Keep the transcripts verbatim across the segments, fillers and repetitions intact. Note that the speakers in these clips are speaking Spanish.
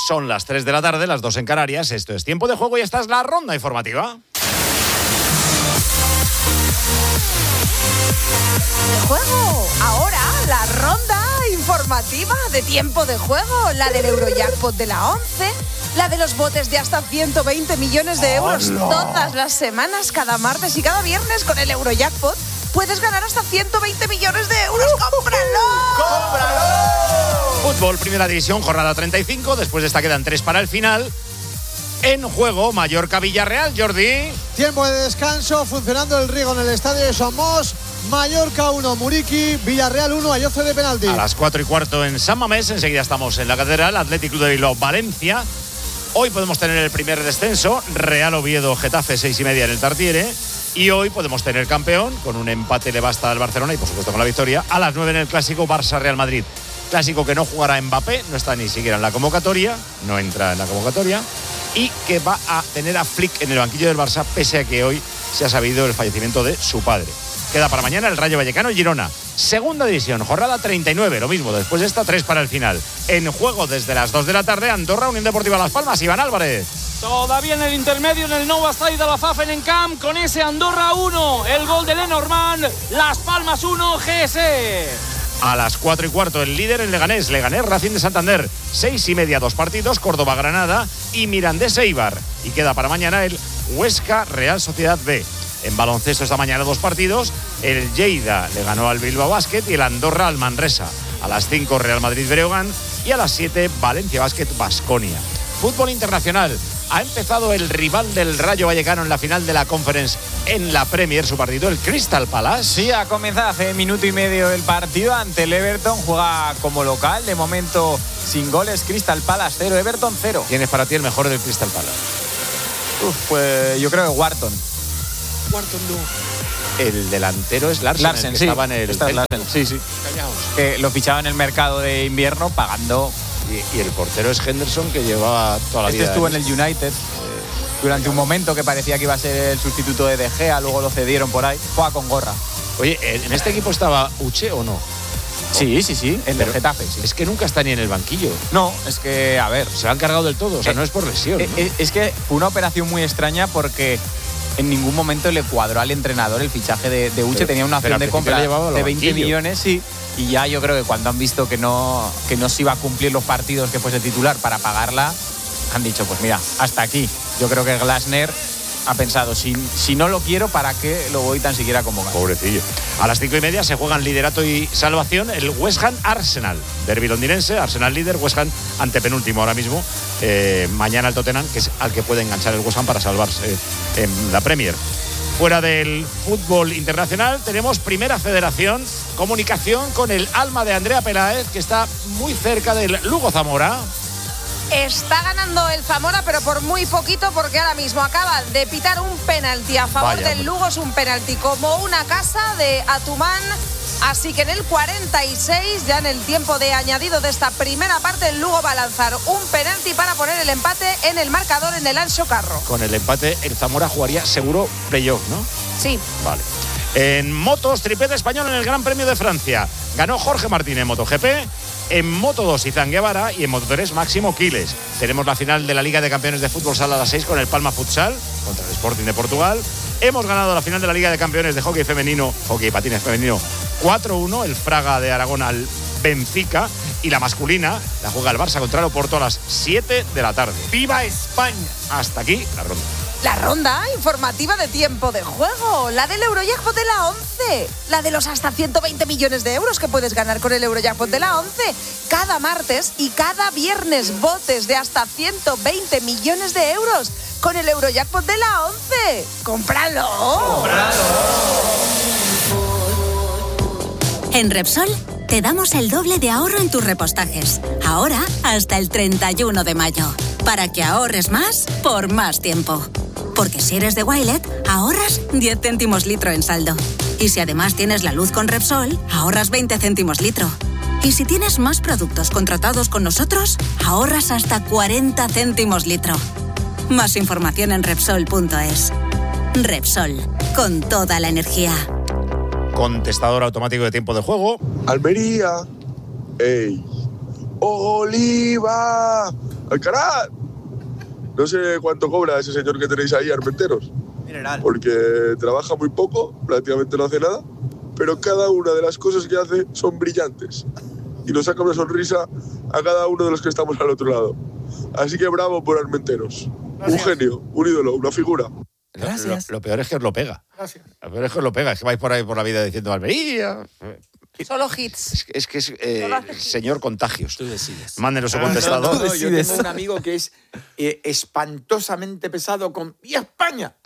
Son las tres de la tarde, las dos en Canarias. Esto es Tiempo de Juego y esta es la ronda informativa. De juego. Ahora la ronda informativa de Tiempo de Juego. La del Eurojackpot de la once. La de los botes de hasta ciento veinte millones de euros. ¡Hola! Todas las semanas, cada martes y cada viernes con el Eurojackpot puedes ganar hasta ciento veinte millones de euros. ¡Cómpralo! ¡Cómpralo! Fútbol, primera división, jornada treinta y cinco. Después de esta quedan tres para el final. En juego, Mallorca-Villarreal, Jordi. Tiempo de descanso, funcionando el Riego en el estadio de Somos. Mallorca uno, Muriqui, Villarreal uno, Ayoce de penalti. A las cuatro y cuarto en San Mamés, enseguida estamos en la Catedral, Athletic Club de Bilbao, Valencia. Hoy podemos tener el primer descenso, Real Oviedo, Getafe, seis y media en el Tartiere. Y hoy podemos tener campeón, con un empate le basta al Barcelona y por supuesto con la victoria. A las nueve en el clásico Barça-Real Madrid. Clásico que no jugará Mbappé, no está ni siquiera en la convocatoria, no entra en la convocatoria. Y que va a tener a Flick en el banquillo del Barça, pese a que hoy se ha sabido el fallecimiento de su padre. Queda para mañana el Rayo Vallecano y Girona. Segunda división, jornada treinta y nueve, lo mismo, después de esta, tres para el final. En juego desde las dos de la tarde, Andorra, Unión Deportiva Las Palmas, Iván Álvarez. Todavía en el intermedio, en el Nou Estadi de la Fafen en Camp, con ese Andorra uno, el gol de Lenormand, Las Palmas uno, G S. A las cuatro y cuarto, el líder en Leganés, Leganés Racing de Santander. Seis y media, dos partidos, Córdoba Granada y Mirandés Eibar. Y queda para mañana el Huesca Real Sociedad B. En baloncesto esta mañana dos partidos, el Lleida le ganó al Bilbao Basket y el Andorra al Manresa. A las cinco Real Madrid Breogán y a las siete Valencia Basket Baskonia. Fútbol internacional. Ha empezado el rival del Rayo Vallecano en la final de la Conference en la Premier, su partido, el Crystal Palace. Sí, ha comenzado hace minuto y medio el partido ante el Everton, juega como local, de momento sin goles, Crystal Palace cero, Everton cero. ¿Quién es para ti el mejor del Crystal Palace? Uf, pues yo creo que Wharton. Wharton no. El delantero es Larsen, Larsen, el que sí, estaba en el... Esta es Larsen, sí, sí. Que lo fichaba en el mercado de invierno pagando... Y, y el portero es Henderson, que llevaba toda la este vida... Este estuvo en el United eh, durante un momento que parecía que iba a ser el sustituto de De Gea, luego lo cedieron por ahí, juega con gorra. Oye, ¿en este equipo estaba Uche o no? Sí, sí, sí, el del Getafe, sí. Es que nunca está ni en el banquillo. No, es que, a ver... Se lo han cargado del todo, o sea, eh, no es por lesión. Eh, ¿no? eh, es que fue una operación muy extraña porque en ningún momento le cuadró al entrenador el fichaje de, de Uche. Pero, tenía una opción de compra de veinte millones, sí. Y ya yo creo que cuando han visto que no, que no se iba a cumplir los partidos que fuese titular para pagarla, han dicho, pues mira, hasta aquí. Yo creo que Glasner ha pensado, si, si no lo quiero, ¿para qué lo voy tan siquiera a convocar? Pobrecillo. A las cinco y media se juegan liderato y salvación el West Ham Arsenal. Derbi londinense, Arsenal líder, West Ham antepenúltimo ahora mismo. Eh, mañana el Tottenham, que es al que puede enganchar el West Ham para salvarse eh, en la Premier. Fuera del fútbol internacional tenemos Primera Federación, comunicación con el alma de Andrea Peláez, que está muy cerca del Lugo Zamora. Está ganando el Zamora, pero por muy poquito, porque ahora mismo acaban de pitar un penalti a favor Vaya, del Lugo. Es un penalti como una casa de Atumán. Así que en el cuarenta y seis, ya en el tiempo de añadido de esta primera parte, el Lugo va a lanzar un penalti para poner el empate en el marcador en el Anxo Carro. Con el empate, el Zamora jugaría seguro playoff, ¿no? Sí. Vale. En motos, triplete español en el Gran Premio de Francia. Ganó Jorge Martín en MotoGP. En Moto dos, Izan Guevara. Y en Moto tres, Máximo Quiles. Tenemos la final de la Liga de Campeones de Fútbol Sala a las seis con el Palma Futsal contra el Sporting de Portugal. Hemos ganado la final de la Liga de Campeones de Hockey Femenino, Hockey y Patines Femenino, cuatro uno, el Fraga de Aragón al Benfica. Y la masculina la juega el Barça contra el Oporto a las siete de la tarde. ¡Viva España! Hasta aquí la ronda. La ronda informativa de Tiempo de Juego, la del Eurojackpot de la once, la de los hasta ciento veinte millones de euros que puedes ganar con el Eurojackpot de la once. Cada martes y cada viernes botes de hasta ciento veinte millones de euros con el Eurojackpot de la once. ¡Cómpralo! ¡Cómpralo! En Repsol te damos el doble de ahorro en tus repostajes. Ahora hasta el treinta y uno de mayo. Para que ahorres más por más tiempo. Porque si eres de Wilet, ahorras diez céntimos litro en saldo. Y si además tienes la luz con Repsol, ahorras veinte céntimos litro. Y si tienes más productos contratados con nosotros, ahorras hasta cuarenta céntimos litro. Más información en Repsol punto es. Repsol, con toda la energía. Contestador automático de Tiempo de Juego. Almería. ¡Ey! ¡Oliva! ¡Alcaraz! No sé cuánto cobra ese señor que tenéis ahí, Armenteros. Mineral. Porque trabaja muy poco, prácticamente no hace nada, pero cada una de las cosas que hace son brillantes. Y nos saca una sonrisa a cada uno de los que estamos al otro lado. Así que bravo por Armenteros. Gracias. Un genio, un ídolo, una figura. Gracias. Lo, lo peor es que os lo pega. Gracias. Lo peor es que os lo pega. Es que vais por ahí por la vida diciendo Almería. Solo hits. Es, es que es eh, señor Contagios. Tú decides. Mándenos su contestador. No, no, no, yo tengo un amigo que es eh, espantosamente pesado con ¡y España!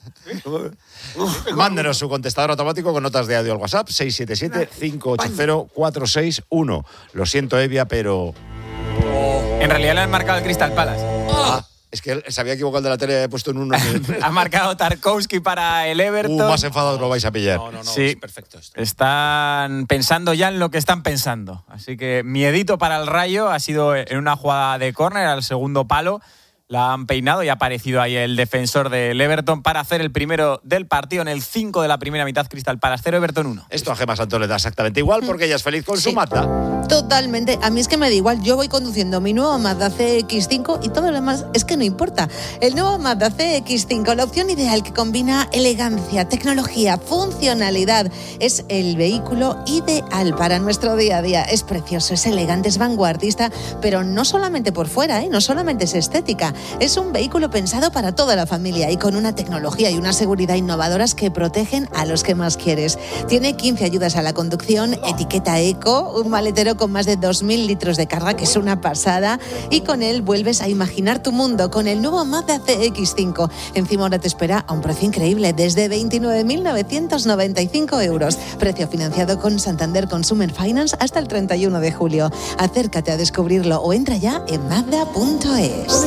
Mándenos su contestador automático con notas de audio al WhatsApp seis siete siete, cinco ocho cero, cuatro seis uno. Lo siento, Evia, pero... En realidad le han marcado el Crystal Palace. Ah, es que él se había equivocado el de la tele, he puesto en uno. Ha marcado Tarkowski para el Everton. Uh, más enfadados lo vais a pillar. No, no, no, sí, es perfecto esto. Están pensando ya en lo que están pensando. Así que miedito para el Rayo. Ha sido en una jugada de córner al segundo palo. La han peinado y ha aparecido ahí el defensor del Everton para hacer el primero del partido en el cinco de la primera mitad. Crystal Palace cero, Everton uno. Esto a Gemma Santos le da exactamente igual porque ella es feliz con Sí. su Mazda. Totalmente. A mí es que me da igual. Yo voy conduciendo mi nuevo Mazda C X cinco y todo lo demás es que no importa. El nuevo Mazda C X cinco, la opción ideal que combina elegancia, tecnología, funcionalidad. Es el vehículo ideal para nuestro día a día. Es precioso, es elegante, es vanguardista, pero no solamente por fuera, ¿eh? No solamente es estética. Es un vehículo pensado para toda la familia y con una tecnología y una seguridad innovadoras que protegen a los que más quieres. Tiene quince ayudas a la conducción, etiqueta eco, un maletero con más de dos mil litros de carga, que es una pasada, y con él vuelves a imaginar tu mundo con el nuevo Mazda C X cinco. Encima ahora te espera a un precio increíble, desde veintinueve mil novecientos noventa y cinco euros. Precio financiado con Santander Consumer Finance hasta el treinta y uno de julio. Acércate a descubrirlo o entra ya en mazda punto es.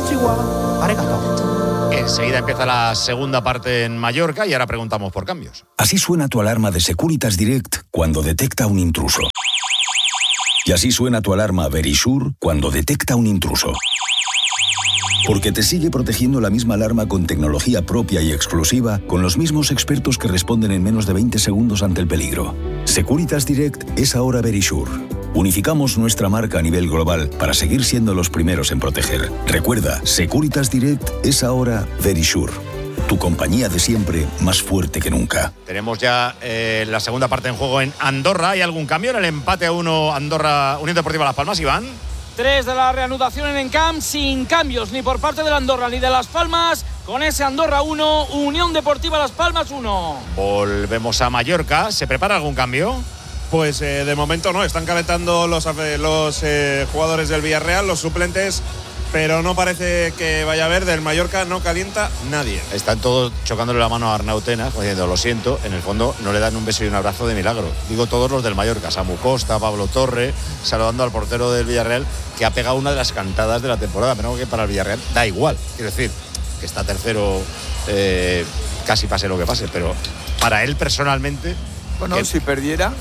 Enseguida empieza la segunda parte en Mallorca y ahora preguntamos por cambios. Así suena tu alarma de Securitas Direct cuando detecta un intruso. Y así suena tu alarma Verisure cuando detecta un intruso. Porque te sigue protegiendo la misma alarma con tecnología propia y exclusiva, con los mismos expertos que responden en menos de veinte segundos ante el peligro. Securitas Direct es ahora Verisure. Unificamos nuestra marca a nivel global para seguir siendo los primeros en proteger. Recuerda, Securitas Direct es ahora Verisure. Tu compañía de siempre, más fuerte que nunca. Tenemos ya eh, la segunda parte en juego en Andorra. ¿Hay algún cambio en el empate a uno Andorra Unión Deportiva Las Palmas, Iván? Tres de la reanudación en Encamp, sin cambios ni por parte del Andorra ni de Las Palmas. Con ese Andorra uno, Unión Deportiva Las Palmas uno. Volvemos a Mallorca. ¿Se prepara algún cambio? Pues eh, de momento no, están calentando los, los eh, jugadores del Villarreal, los suplentes, pero no parece que vaya a haber. Del Mallorca no calienta nadie. Están todos chocándole la mano a Arnautena, diciendo, lo siento, en el fondo no le dan un beso y un abrazo de milagro. Digo todos los del Mallorca, Samu Costa, Pablo Torre, saludando al portero del Villarreal, que ha pegado una de las cantadas de la temporada, pero que para el Villarreal da igual. Quiero decir, que está tercero, eh, casi pase lo que pase, pero para él personalmente... Bueno, que, si perdiera...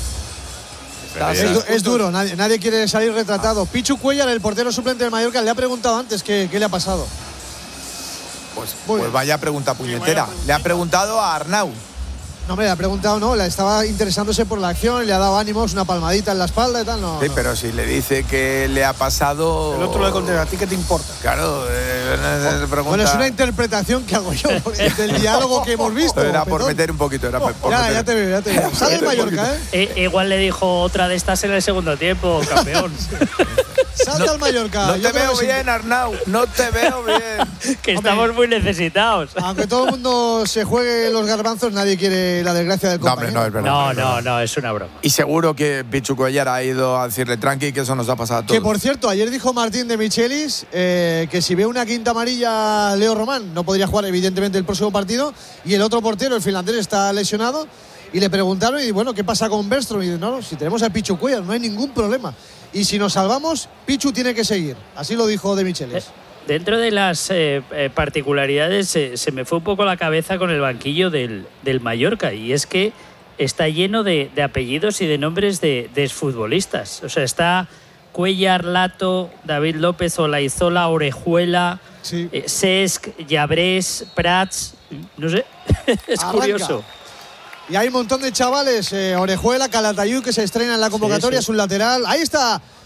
Es, es duro, nadie, nadie quiere salir retratado. Pichu Cuellar, el portero suplente del Mallorca, le ha preguntado antes qué, qué le ha pasado. Pues, pues vaya pregunta puñetera. Le ha preguntado a Arnau. No, me le ha preguntado, no, le estaba interesándose por la acción, le ha dado ánimos, una palmadita en la espalda y tal, no. Sí, no. pero si le dice que le ha pasado... El otro le contesta, ¿a ti qué te importa? Claro, eh, oh, pregunta... Bueno, es una interpretación que hago yo del diálogo que hemos visto. Era por perdón. meter un poquito, era por ya, meter. ya te veo, ya te veo. Sale el Mallorca, ¿eh? ¿eh? Igual le dijo otra de estas en el segundo tiempo, campeón. Salta al Mallorca. No Yo te veo bien, Arnau, no te veo bien. Que estamos Hombre, muy necesitados. Aunque todo el mundo se juegue los garbanzos, nadie quiere la desgracia del compañero. No, hombre, no, es verdad. No, es verdad. no, no, es una broma. Y seguro que Pichu Cuellar ha ido a decirle tranqui, que eso nos ha pasado a todos. Que por cierto, ayer dijo Martín de Michelis eh, que si ve una quinta amarilla Leo Román no podría jugar evidentemente el próximo partido, y el otro portero, el finlandés, está lesionado, y le preguntaron y bueno, ¿qué pasa con Bergström? Y dice, no, no, si tenemos a Pichu Cuellar no hay ningún problema, y si nos salvamos, Pichu tiene que seguir. Así lo dijo de Michelis. Eh, dentro de las eh, eh, particularidades eh, se me fue un poco la cabeza con el banquillo del, del Mallorca, y es que está lleno de, de apellidos y de nombres de, de exfutbolistas. O sea, está Cuellar, Lato, David López, Olaizola, Orejuela, sí. eh, Cesc, Llabrés, Prats, no sé, es Arranca. Curioso. Y hay un montón de chavales, eh, Orejuela, Calatayud, que se estrena en la convocatoria, sí, sí. Es un lateral. Ahí está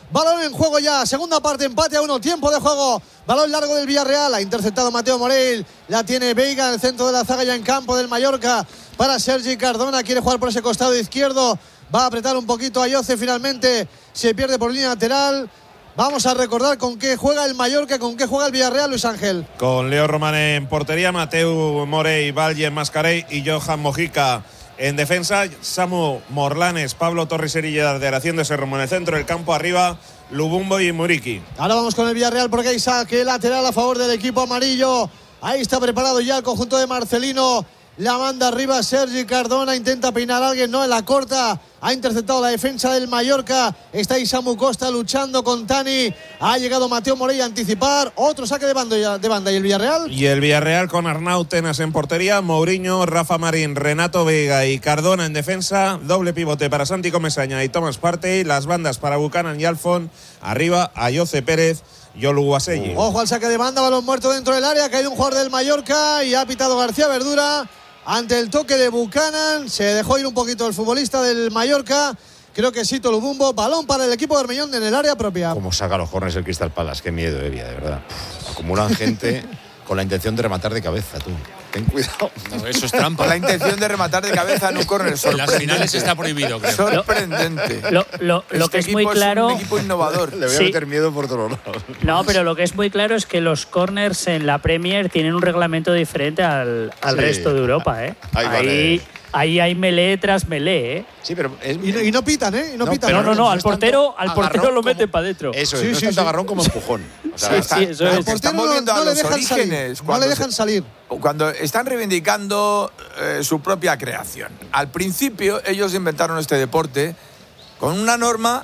Balón en juego ya, segunda parte, empate a uno, tiempo de juego. Balón largo del Villarreal, ha interceptado Mateo Morell, la tiene Veiga en el centro de la zaga ya en campo del Mallorca para Sergi Cardona, quiere jugar por ese costado izquierdo, va a apretar un poquito a Yoce, finalmente se pierde por línea lateral. Vamos a recordar con qué juega el Mallorca, con qué juega el Villarreal, Luis Ángel. Con Leo Román en portería, Mateu Morey, Valle Mascarey y Johan Mojica en defensa, Samu Morlanes, Pablo Torres Erillarder haciendo ese rumbo en el centro del campo, arriba Lubumbo y Muriqui. Ahora vamos con el Villarreal porque hay saque lateral a favor del equipo amarillo. Ahí está preparado ya el conjunto de Marcelino. La manda arriba Sergi Cardona, intenta peinar a alguien, no, en la corta. Ha interceptado la defensa del Mallorca. Está ahí Samu Costa luchando con Tani. Ha llegado Mateo Morey a anticipar. Otro saque de banda, de banda. ¿Y el Villarreal? Y el Villarreal con Arnau Tenas en portería, Mourinho, Rafa Marín, Renato Veiga y Cardona en defensa. Doble pivote para Santi Comesaña y Tomás Partey. Las bandas para Buchanan y Alfon. Arriba Ayoce Pérez y Oluwaseyi. Ojo al saque de banda, balón muerto dentro del área. Ha caído un jugador del Mallorca y ha pitado García Verdura. Ante el toque de Buchanan, se dejó ir un poquito el futbolista del Mallorca. Creo que Sito Lubumbo, balón para el equipo de Bermellón en el área propia. Como saca los corners el Crystal Palace, qué miedo, Evia, de verdad. Acumulan gente con la intención de rematar de cabeza, tú. Ten cuidado. No, eso es trampa. Con la intención de rematar de cabeza en un córner. En las finales está prohibido, creo. Sorprendente. Lo, lo, lo este que es muy claro. Es un equipo innovador. Le voy a sí. meter miedo por todos lados. No, pero lo que es muy claro es que los corners en la Premier tienen un reglamento diferente al, al Sí. resto de Europa, ¿eh? Ahí Ahí, vale. ahí hay melee tras melee, ¿eh? Sí, pero es, Y no, y no pitan, ¿eh? Y no, No, pitan. No, no, no, al es tanto portero, al portero agarrón lo como- meten para adentro. Eso es, Sí, no es sí, tanto sí. agarrón como empujón. O sea, Sí, está- sí, eso Al es. portero Están no, volviendo no a le los dejan salir. orígenes, No cuando le dejan se- salir. Cuando están reivindicando eh, su propia creación. Al principio ellos inventaron este deporte con una norma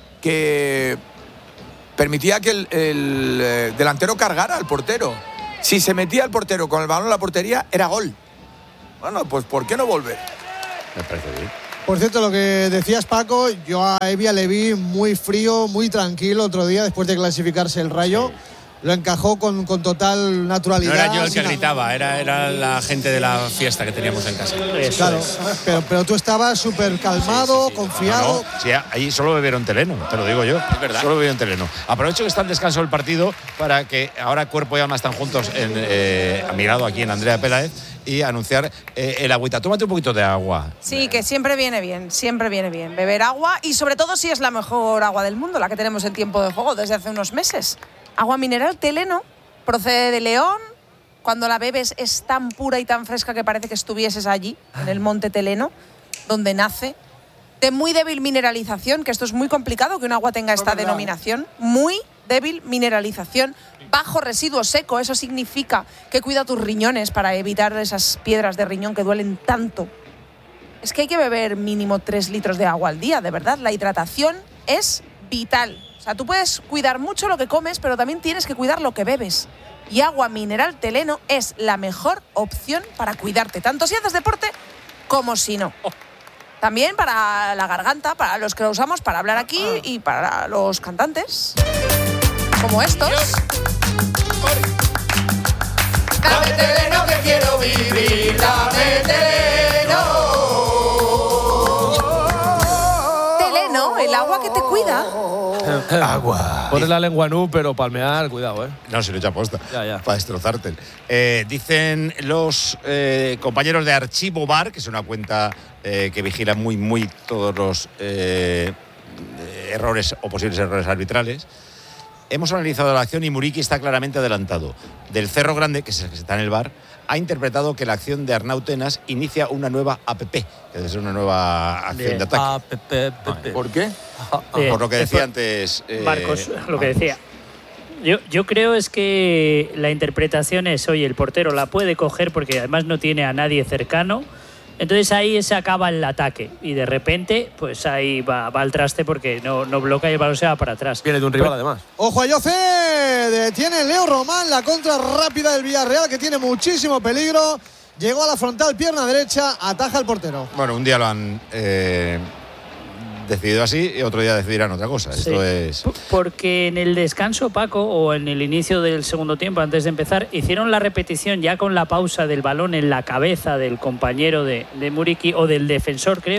que permitía que el, el, eh, delantero cargara al portero. Si se metía el portero con el balón en la portería, era gol. Bueno, pues ¿por qué no volver? Me parece bien. Por cierto, lo que decías, Paco, yo a Evia le vi muy frío, muy tranquilo otro día después de clasificarse el Rayo. Lo encajó con, con total No naturalidad. era yo el que sin- gritaba, era, era la gente de la fiesta que teníamos en casa. Eso Claro, es. pero, pero tú estabas súper calmado, Sí, sí, sí. confiado. No, sí, ahí solo bebieron teleno, te lo digo yo. Es verdad. Solo bebieron teleno. Aprovecho que está en descanso el partido para que ahora cuerpo y alma están juntos en, eh, a mi lado aquí en Andrea Peláez y anunciar eh, el agüita. Tómate un poquito de agua. Sí, que siempre viene bien, siempre viene bien beber agua y sobre todo si es la mejor agua del mundo, la que tenemos en tiempo de juego desde hace unos meses. Agua mineral Teleno, procede de León. Cuando la bebes es tan pura y tan fresca que parece que estuvieses allí, en el monte Teleno, donde nace. De muy débil mineralización, que esto es muy complicado que un agua tenga esta denominación. Muy débil mineralización, bajo residuo seco. Eso significa que cuida tus riñones para evitar esas piedras de riñón que duelen tanto. Es que hay que beber mínimo tres litros de agua al día, de verdad. La hidratación es vital. O sea, tú puedes cuidar mucho lo que comes, pero también tienes que cuidar lo que bebes. Y agua mineral Teleno es la mejor opción para cuidarte, tanto si haces deporte como si no. También para la garganta, para los que lo usamos para hablar aquí y para los cantantes, como estos. Dame Teleno que quiero vivir, dame Teleno. Teleno, el agua que te cuida. Agua. Pones la lengua nu, pero palmear, cuidado, ¿eh? No, si lo echa posta. Ya, ya. Para destrozarte. Eh, dicen los eh, compañeros de Archivo Bar, que es una cuenta eh, que vigila muy, muy todos los eh, errores o posibles errores arbitrales. Hemos analizado la acción y Muriqui está claramente adelantado. Del Cerro Grande, que es el que está en el bar, ha interpretado que la acción de Arnau Tenas inicia una nueva A P P, que debe ser una nueva acción Bien. de ataque. Ah, pepe, pepe. ¿Por qué? Bien. Por lo que decía Por- antes. eh, Marcos, lo que decía. Yo, yo creo es que la interpretación es, oye, el portero la puede coger porque además no tiene a nadie cercano. Entonces ahí se acaba el ataque y de repente pues ahí va, va al traste porque no, no bloquea y el balón se va para atrás. Viene de un rival, además. Ojo a Yoce, detiene Leo Román, la contra rápida del Villarreal que tiene muchísimo peligro. Llegó a la frontal, pierna derecha, ataja al portero. Bueno, un día lo han eh, decidido así y otro día decidirán otra cosa. Sí. Esto es. P- Porque en el descanso, Paco, o en el inicio del segundo tiempo, antes de empezar, hicieron la repetición ya con la pausa del balón en la cabeza del compañero de, de Muriqui o del defensor, creo,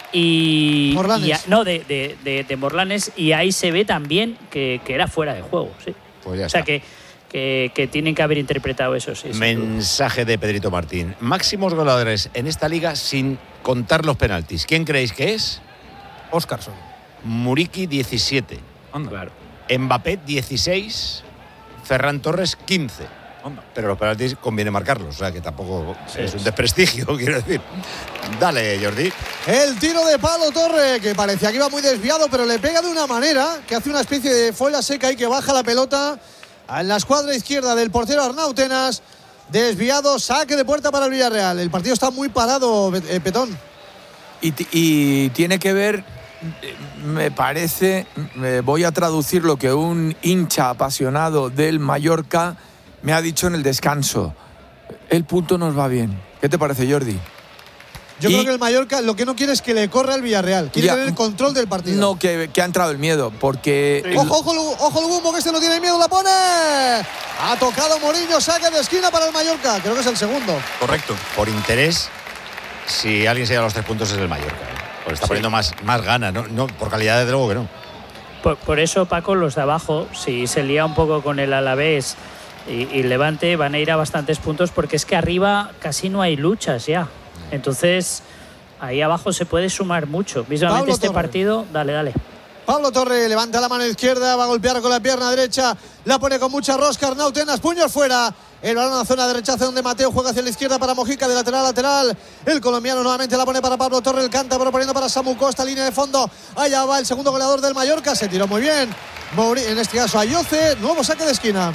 Y, Morlanes. y a, no, de, de, de, de Morlanes, y ahí se ve también que, que era fuera de juego, sí. Pues ya o sea está. que, que, que tienen que haber interpretado eso, sí. Mensaje de Pedrito Martín. Máximos goleadores en esta liga sin contar los penaltis. ¿Quién creéis que es? Óscarson. Muriqui, diecisiete. Anda. Claro. Mbappé, dieciséis. Ferran Torres, quince. Anda. Pero los penaltis conviene marcarlos, o sea que tampoco Sí, es un sí. desprestigio, quiero decir. Dale, Jordi. El tiro de Pablo Torre, que parecía que iba muy desviado, pero le pega de una manera que hace una especie de folla seca y que baja la pelota en la escuadra izquierda del portero Arnautenas. Desviado, saque de puerta para el Villarreal. El partido está muy parado, eh, Petón. Y, y tiene que ver, me parece, me voy a traducir lo que un hincha apasionado del Mallorca me ha dicho en el descanso. El punto nos va bien. ¿Qué te parece, Jordi? Yo y, creo que el Mallorca lo que no quiere es que le corra al Villarreal. Quiere ya, tener el control del partido. No, que, que ha entrado el miedo, porque... Sí. Ojo, ojo, ojo, el Bumbo, que este no tiene miedo, la pone. Ha tocado Mourinho, saque de esquina para el Mallorca. Creo que es el segundo. Correcto. Por interés, si alguien se lleva los tres puntos es el Mallorca. ¿eh? Porque está Sí. poniendo más, más ganas, ¿no? No, por calidad de luego que no. Por, por eso, Paco, los de abajo, si se lía un poco con el Alavés y, y Levante, van a ir a bastantes puntos, porque es que arriba casi no hay luchas ya. Entonces, ahí abajo se puede sumar mucho. Mismamente Pablo este Torre. partido, dale, dale. Pablo Torre levanta la mano izquierda, va a golpear con la pierna derecha, la pone con mucha rosca, Arnautenas, puños fuera. El balón a la zona de rechazo donde Mateo juega hacia la izquierda para Mojica, de lateral a lateral. El colombiano nuevamente la pone para Pablo Torre, el canta proponiendo para Samu Costa, línea de fondo. Allá va el segundo goleador del Mallorca, se tiró muy bien. Mouri, en este caso Ayoce, nuevo saque de esquina.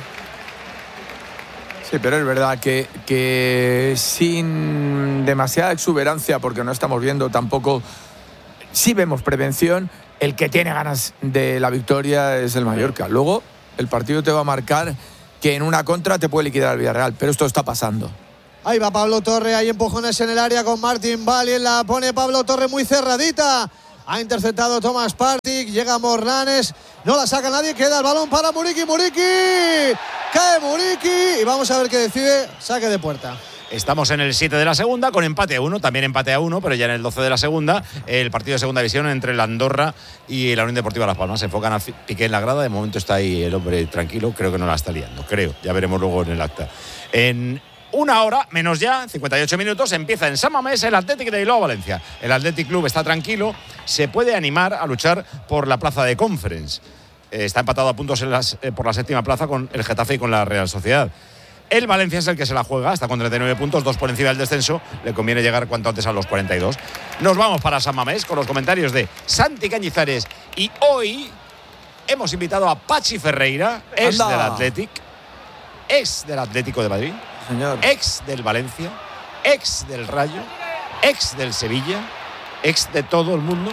Sí, pero es verdad que, que sin demasiada exuberancia, porque no estamos viendo tampoco, sí vemos prevención, el que tiene ganas de la victoria es el Mallorca. Luego el partido te va a marcar que en una contra te puede liquidar el Villarreal, pero esto está pasando. Ahí va Pablo Torre, hay empujones en el área con Martín Valli, la pone Pablo Torre muy cerradita. Ha interceptado Thomas Partey, llega Morlanes, no la saca nadie, queda el balón para Muriqui, Muriqui, cae Muriqui y vamos a ver qué decide, saque de puerta. Estamos en el siete de la segunda con empate a uno, también empate a uno, pero ya en el doce de la segunda, el partido de segunda división entre la Andorra y la Unión Deportiva Las Palmas. Se enfocan a Piqué en la grada, de momento está ahí el hombre tranquilo, creo que no la está liando, creo, ya veremos luego en el acta. En una hora, menos ya, cincuenta y ocho minutos, empieza en San Mamés el Athletic de Bilbao Valencia. El Athletic Club está tranquilo, se puede animar a luchar por la plaza de Conference. Eh, está empatado a puntos en las, eh, por la séptima plaza con el Getafe y con la Real Sociedad. El Valencia es el que se la juega, está con treinta y nueve puntos, dos por encima del descenso. Le conviene llegar cuanto antes a los cuarenta y dos. Nos vamos para San Mamés con los comentarios de Santi Cañizares. Y hoy hemos invitado a Pachi Ferreira, ex Anda. del Athletic, ex del Atlético de Madrid, Señor. ex del Valencia, ex del Rayo, ex del Sevilla, ex de todo el mundo.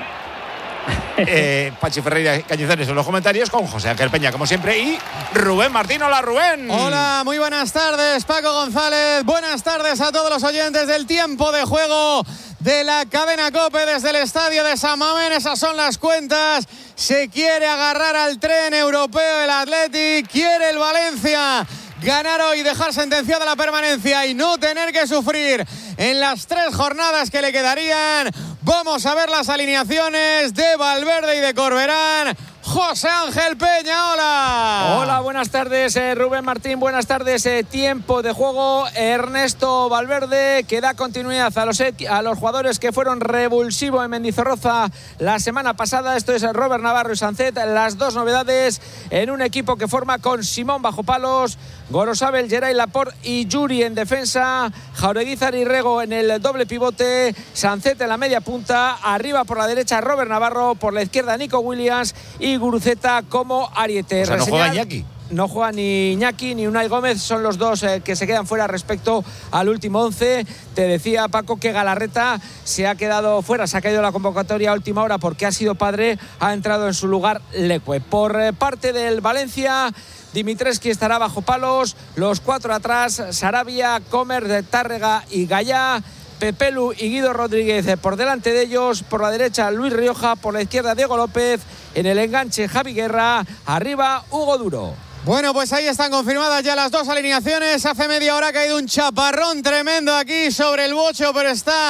Eh, Pachi Ferreira Cañizares en los comentarios, con José Ángel Peña como siempre y Rubén Martín. Hola, Rubén. Hola, muy buenas tardes, Paco González. Buenas tardes a todos los oyentes del tiempo de juego de la cadena COPE desde el estadio de San Mamés. Esas son las cuentas. Se quiere agarrar al tren europeo el Athletic, quiere el Valencia ganar hoy, dejar sentenciada la permanencia y no tener que sufrir en las tres jornadas que le quedarían. Vamos a ver las alineaciones de Valverde y de Corberán. José Ángel Peña, hola. Hola, buenas tardes, eh, Rubén Martín, buenas tardes. Eh, tiempo de juego, Ernesto Valverde, que da continuidad a los, a los jugadores que fueron revulsivos en Mendizorroza la semana pasada. Esto es Robert Navarro y Sancet, las dos novedades en un equipo que forma con Simón bajo palos, Gorosabel, Geray Laporte y Yuri en defensa, Jaureguizar y Rego en el doble pivote, Sancet en la media punta, arriba por la derecha Robert Navarro, por la izquierda Nico Williams y Guruceta como ariete. O sea, no Reseñar, juega Iñaki. No juega ni Iñaki ni Unai Gómez, son los dos eh, que se quedan fuera respecto al último once. Te decía, Paco, que Galarreta se ha quedado fuera, se ha caído la convocatoria a última hora porque ha sido padre, ha entrado en su lugar Leque. Por eh, parte del Valencia, Dimitrescu estará bajo palos, los cuatro atrás, Sarabia, Comer, Tárrega y Gallá. Pepelu y Guido Rodríguez por delante de ellos, por la derecha Luis Rioja, por la izquierda Diego López, en el enganche Javi Guerra, arriba Hugo Duro. Bueno, pues ahí están confirmadas ya las dos alineaciones. Hace media hora ha caído un chaparrón tremendo aquí sobre el bocho, pero está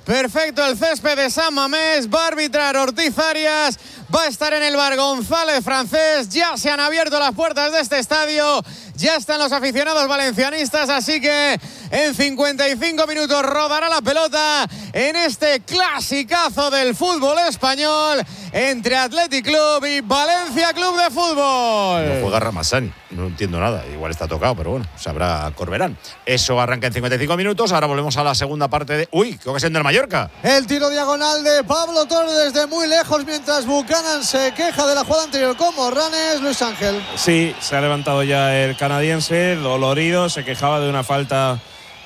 perfecto el césped de San Mamés, va a arbitrar Ortiz Arias, va a estar en el bar González francés, ya se han abierto las puertas de este estadio, ya están los aficionados valencianistas, así que en cincuenta y cinco minutos rodará la pelota en este clasicazo del fútbol español entre Athletic Club y Valencia Club de Fútbol. No juega Ramazani, no entiendo nada, igual está tocado, pero bueno, sabrá Corberán. Eso arranca en cincuenta y cinco minutos, ahora volvemos a la segunda parte de... ¡Uy! ¡Qué ocasión del Mallorca! El tiro diagonal de Pablo Torres desde muy lejos mientras Buchanan se queja de la jugada anterior con Morranes. Luis Ángel. Sí, se ha levantado ya el canadiense, dolorido, se quejaba de una falta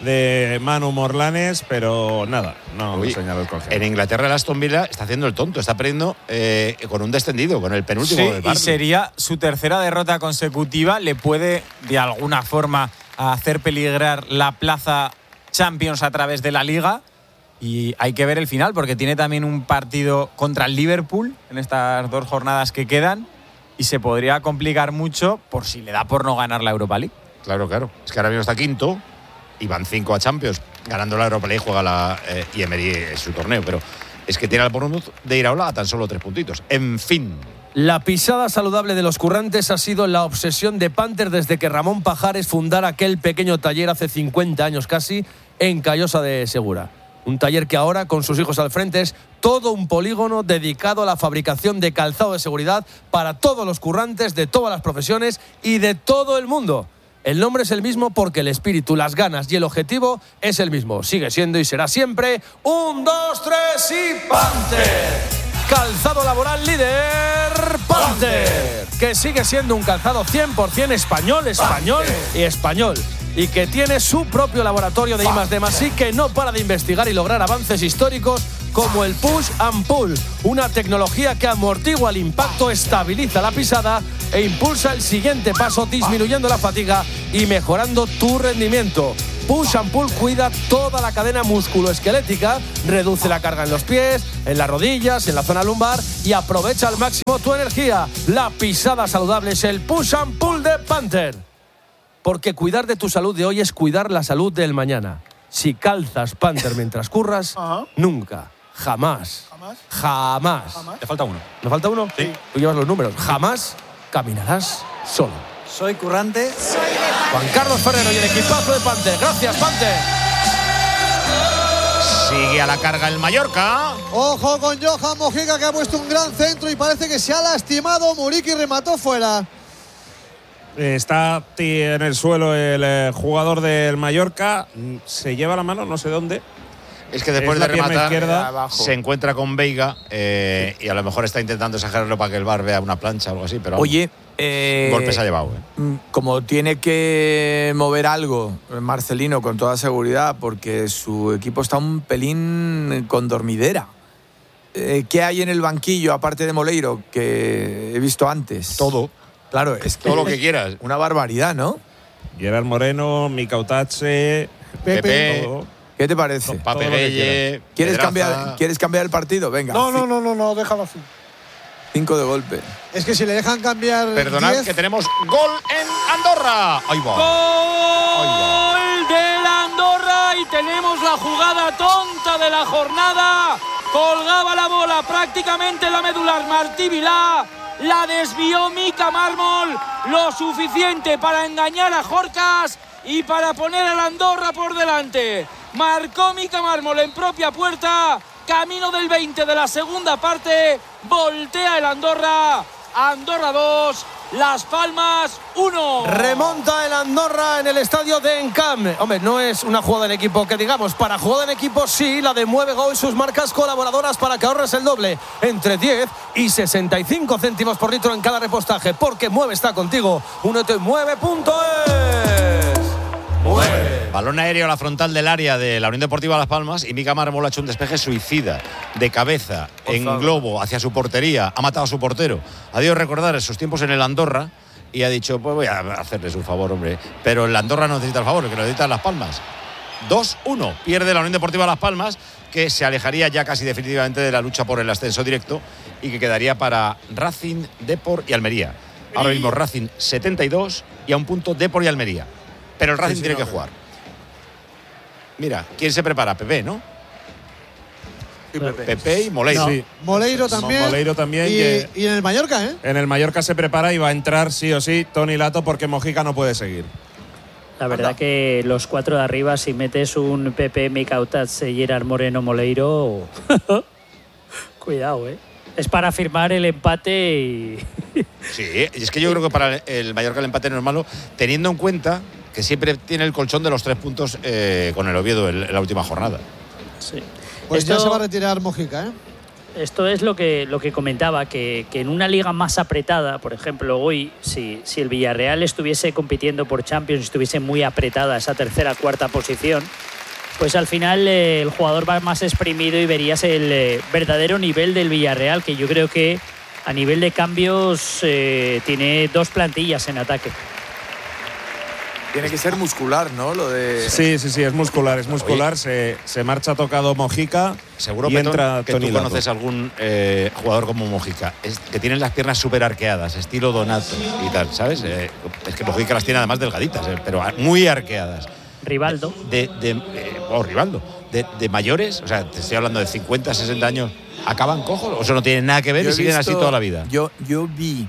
de Manu Morlanes, pero nada, no Uy, señaló el congel. En Inglaterra el Aston Villa está haciendo el tonto, está perdiendo eh, con un descendido, con el penúltimo sí, del Barça. Y sería su tercera derrota consecutiva, le puede de alguna forma hacer peligrar la plaza Champions a través de la Liga. Y hay que ver el final, porque tiene también un partido contra el Liverpool en estas dos jornadas que quedan y se podría complicar mucho por si le da por no ganar la Europa League. Claro, claro. Es que ahora mismo está quinto y van cinco a Champions. Ganando la Europa League juega la eh, y Emery es su torneo, pero es que tiene al Bournemouth de Iraola a tan solo tres puntitos. En fin. La pisada saludable de los currantes ha sido la obsesión de Panther desde que Ramón Pajares fundara aquel pequeño taller hace cincuenta años casi en Callosa de Segura. Un taller que ahora, con sus hijos al frente, es todo un polígono dedicado a la fabricación de calzado de seguridad para todos los currantes de todas las profesiones y de todo el mundo. El nombre es el mismo porque el espíritu, las ganas y el objetivo es el mismo. Sigue siendo y será siempre un, dos, tres y Panther. Calzado laboral líder Panther. Que sigue siendo un calzado cien por ciento español, español y español. Y que tiene su propio laboratorio de I más D más I que no para de investigar y lograr avances históricos como el Push and Pull, una tecnología que amortigua el impacto, estabiliza la pisada e impulsa el siguiente paso disminuyendo la fatiga y mejorando tu rendimiento. Push and Pull cuida toda la cadena musculoesquelética, reduce la carga en los pies, en las rodillas, en la zona lumbar y aprovecha al máximo tu energía. La pisada saludable es el Push and Pull de Panther. Porque cuidar de tu salud de hoy es cuidar la salud del mañana. Si calzas Panther mientras curras, nunca, jamás, jamás. Te falta uno. ¿Me falta uno? Sí. Tú llevas los números. Jamás caminarás solo. Soy currante. Juan Carlos Ferrero y el equipazo de Panther. Gracias, Panther. Sigue a la carga el Mallorca. Ojo con Johan Mojica, que ha puesto un gran centro y parece que se ha lastimado. Muriqui remató fuera. Está en el suelo el jugador del Mallorca. Se lleva la mano, no sé dónde. Es que después es de rematar izquierda, se encuentra con Veiga eh, y a lo mejor está intentando exagerarlo para que el V A R vea una plancha o algo así, pero oye, eh, golpe se ha llevado. Eh. Como tiene que mover algo Marcelino con toda seguridad porque su equipo está un pelín con dormidera. Eh, ¿Qué hay en el banquillo aparte de Moleiro que he visto antes? Todo. Claro, es que todo lo que quieras. Una barbaridad, ¿no? Gerard Moreno, Mika Utache, Pepe. Todo. ¿Qué te parece? No, Pape Gueye, ¿Quieres Pedraza. cambiar, ¿Quieres cambiar el partido? Venga. No, no, no, no, no, déjalo así. Cinco de golpe. Es que si le dejan cambiar. Perdonad diez, que tenemos gol en Andorra. Ahí va. Gol de la Andorra y tenemos la jugada tonta de la jornada. Colgaba la bola prácticamente en la medular Martí Vilá. La desvió Mika Mármol lo suficiente para engañar a Jorcas y para poner a la Andorra por delante. Marcó Mika Mármol en propia puerta. Camino del veinte de la segunda parte. Voltea el Andorra. Andorra dos. Las Palmas uno. Remonta el Andorra en el estadio de Encam. Hombre, no es una jugada en equipo que digamos, para jugada en equipo sí, la de Mueve Go y sus marcas colaboradoras para que ahorres el doble, entre diez y sesenta y cinco céntimos por litro en cada repostaje, porque Mueve está contigo. Únete en mueve punto es. Mueve. Balón aéreo a la frontal del área de la Unión Deportiva Las Palmas y Mika Mármol ha hecho un despeje suicida de cabeza por en favor. Globo hacia su portería. Ha matado a su portero. Ha debido recordar esos tiempos en el Andorra y ha dicho, pues voy a hacerles un favor, hombre. Pero el Andorra no necesita el favor, el que lo necesita Las Palmas. dos uno. Pierde la Unión Deportiva Las Palmas, que se alejaría ya casi definitivamente de la lucha por el ascenso directo y que quedaría para Racing, Depor y Almería. Ahora mismo Racing setenta y dos y a un punto Depor y Almería. Pero el Racing sí, sí, tiene no, que jugar. Mira, ¿quién se prepara? Pepe, ¿no? Y Pepe. Pepe y Moleiro. Sí. Moleiro también. Moleiro también. Y, que y en el Mallorca, ¿eh? En el Mallorca se prepara y va a entrar sí o sí Toni Lato porque Mojica no puede seguir. La verdad que los cuatro de arriba, si metes un Pepe, Mikautats, Gerard Moreno, Moleiro, cuidado, ¿eh? Es para firmar el empate y… Sí, y es que yo creo que para el Mallorca el empate no es malo, teniendo en cuenta que siempre tiene el colchón de los tres puntos eh, con el Oviedo en, en la última jornada. Sí. Pues Esto, ya se va a retirar Mojica, ¿eh? Esto es lo que, lo que comentaba, que, que en una liga más apretada, por ejemplo, hoy, si, si el Villarreal estuviese compitiendo por Champions, estuviese muy apretada esa tercera, cuarta posición, pues al final eh, el jugador va más exprimido y verías el eh, verdadero nivel del Villarreal, que yo creo que a nivel de cambios eh, tiene dos plantillas en ataque. Tiene que ser muscular, ¿no? Lo de… Sí, sí, sí, es muscular, es muscular. Se, se marcha tocado Mojica. Seguro y Petón, entra que Toni tú Lato. conoces algún eh, jugador como Mojica, es, que tienen las piernas súper arqueadas, estilo Donato y tal, ¿sabes? Eh, es que Mojica las tiene además delgaditas, eh, pero muy arqueadas. Rivaldo. De, de, de eh, oh, Rivaldo. De, de mayores, o sea, te estoy hablando de cincuenta, sesenta años, ¿acaban cojos? ¿O eso no tiene nada que ver Yo y he siguen visto- así toda la vida? Yo, yo vi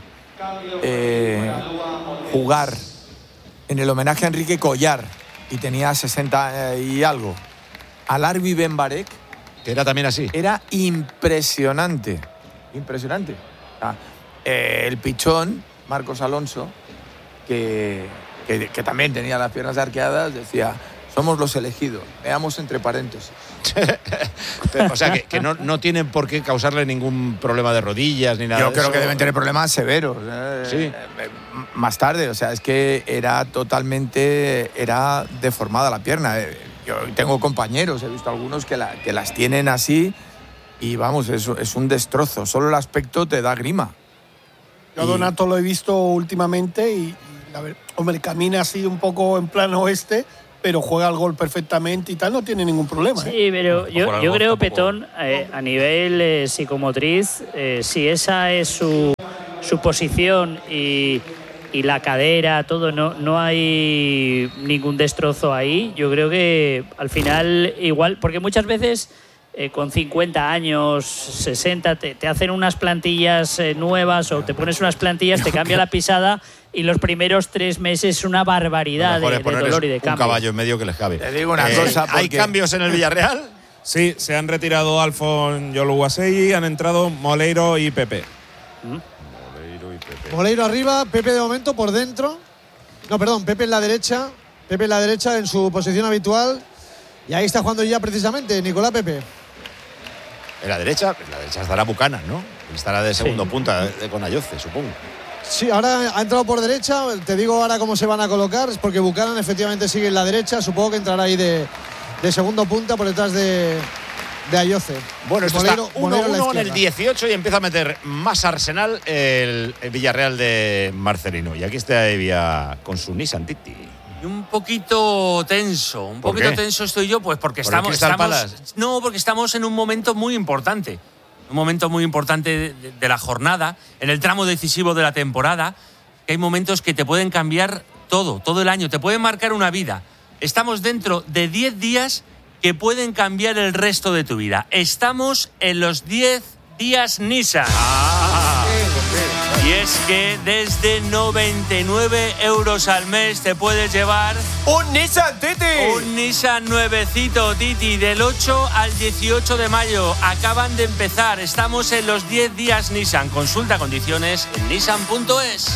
eh, jugar en el homenaje a Enrique Collar y tenía sesenta y algo. Al Arbi Ben Barek, que era también así. Era impresionante. Impresionante. Ah, eh, el pichón, Marcos Alonso, que, que, que también tenía las piernas arqueadas, decía: somos los elegidos, veamos entre paréntesis. Pero, o sea, que, que no, no tienen por qué causarle ningún problema de rodillas ni nada Yo de creo eso. que deben tener problemas severos. eh, Sí. eh, más tarde, o sea, es que era totalmente, era deformada la pierna. eh. Yo tengo compañeros, he visto algunos que, la, que las tienen así y vamos, es, es un destrozo. Solo el aspecto te da grima. Yo a Donato lo he visto últimamente y, y a ver, hombre, camina así un poco en plan oeste, pero juega al gol perfectamente y tal, no tiene ningún problema. ¿eh? Sí, pero yo, Jugar al yo gol creo, tampoco. Petón, eh, a nivel eh, psicomotriz, eh, si esa es su, su posición y, y la cadera, todo, no, no hay ningún destrozo ahí. Yo creo que al final igual, porque muchas veces eh, con cincuenta años, sesenta, te, te hacen unas plantillas eh, nuevas o te pones unas plantillas, te cambia la pisada y los primeros tres meses es una barbaridad Lo mejor de, es de ponerles dolor y de un cambio. caballo en medio que les cabe. Te digo una Eh, cosa, ¿hay porque- cambios en el Villarreal? Sí, se han retirado Alfon Yoluwasei, han entrado Moleiro y Pepe. Moleiro arriba, Pepe de momento por dentro. No, perdón, Pepe en la derecha. Pepe en la derecha en su posición habitual. Y ahí está jugando ya precisamente Nicolás Pepe. En la derecha, en la derecha estará Buchanan, ¿no? Estará de segundo punta eh, con Ayoce, supongo. Sí, ahora ha entrado por derecha. Te digo ahora cómo se van a colocar. Es porque Buchanan efectivamente sigue en la derecha. Supongo que entrará ahí de, de segundo punta por detrás de, de Ayoce. Bueno, esto Moleiro- está Moleiro en la uno uno en el izquierda. dieciocho y empieza a meter más Arsenal el, el Villarreal de Marcelino. Y aquí está Evia con su Nissan Titi. Y un poquito tenso, un ¿Por poquito qué? tenso estoy yo, pues porque ¿Por el estamos, Crystal estamos Palace? no, porque estamos en un momento muy importante, un momento muy importante de, de- de la jornada, en el tramo decisivo de la temporada, que hay momentos que te pueden cambiar todo, todo el año, te pueden marcar una vida. Estamos dentro de diez días que pueden cambiar el resto de tu vida. Estamos en los diez días Nissan. Y es que desde noventa y nueve euros al mes te puedes llevar ¡un Nissan Titi! Un Nissan nuevecito Titi del ocho al dieciocho de mayo. Acaban de empezar. Estamos en los diez días Nissan. Consulta condiciones en nissan punto es.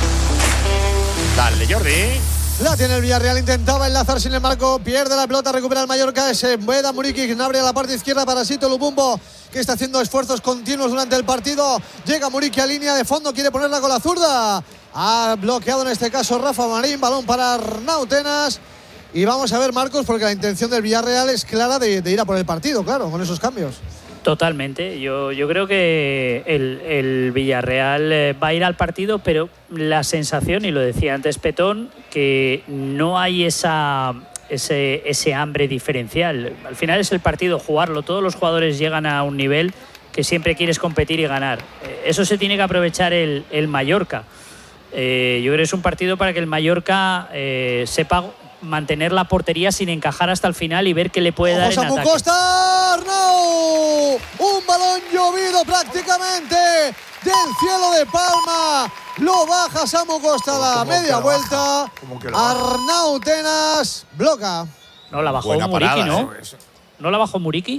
Dale, Jordi. La tiene el Villarreal, intentaba enlazar sin el marco, pierde la pelota, recupera el Mallorca, se Bueda Muriqui, quien abre a la parte izquierda para Sito Lupumbo, que está haciendo esfuerzos continuos durante el partido. Llega Muriqui a línea de fondo, quiere ponerla con la zurda. Ha bloqueado en este caso Rafa Marín, balón para Arnau Tenas. Y vamos a ver, Marcos, porque la intención del Villarreal es clara de, de ir a por el partido, claro, con esos cambios. Totalmente. Yo, yo creo que el, el Villarreal eh, va a ir al partido, pero la sensación, y lo decía antes Petón, que no hay esa, ese, ese hambre diferencial. Al final es el partido, jugarlo. Todos los jugadores llegan a un nivel que siempre quieres competir y ganar. Eh, eso se tiene que aprovechar el, el Mallorca. Eh, yo creo que es un partido para que el Mallorca eh, sepa mantener la portería sin encajar hasta el final y ver qué le puede dar en Samu ataque. Costa, Arnau. Un balón llovido prácticamente del cielo de Palma. Lo baja Samu Costa a la media vuelta. Arnau Tenas bloca. No, la bajó Buena Muriqui, parada, ¿no? ¿eh? Eso. ¿No la bajó Muriqui?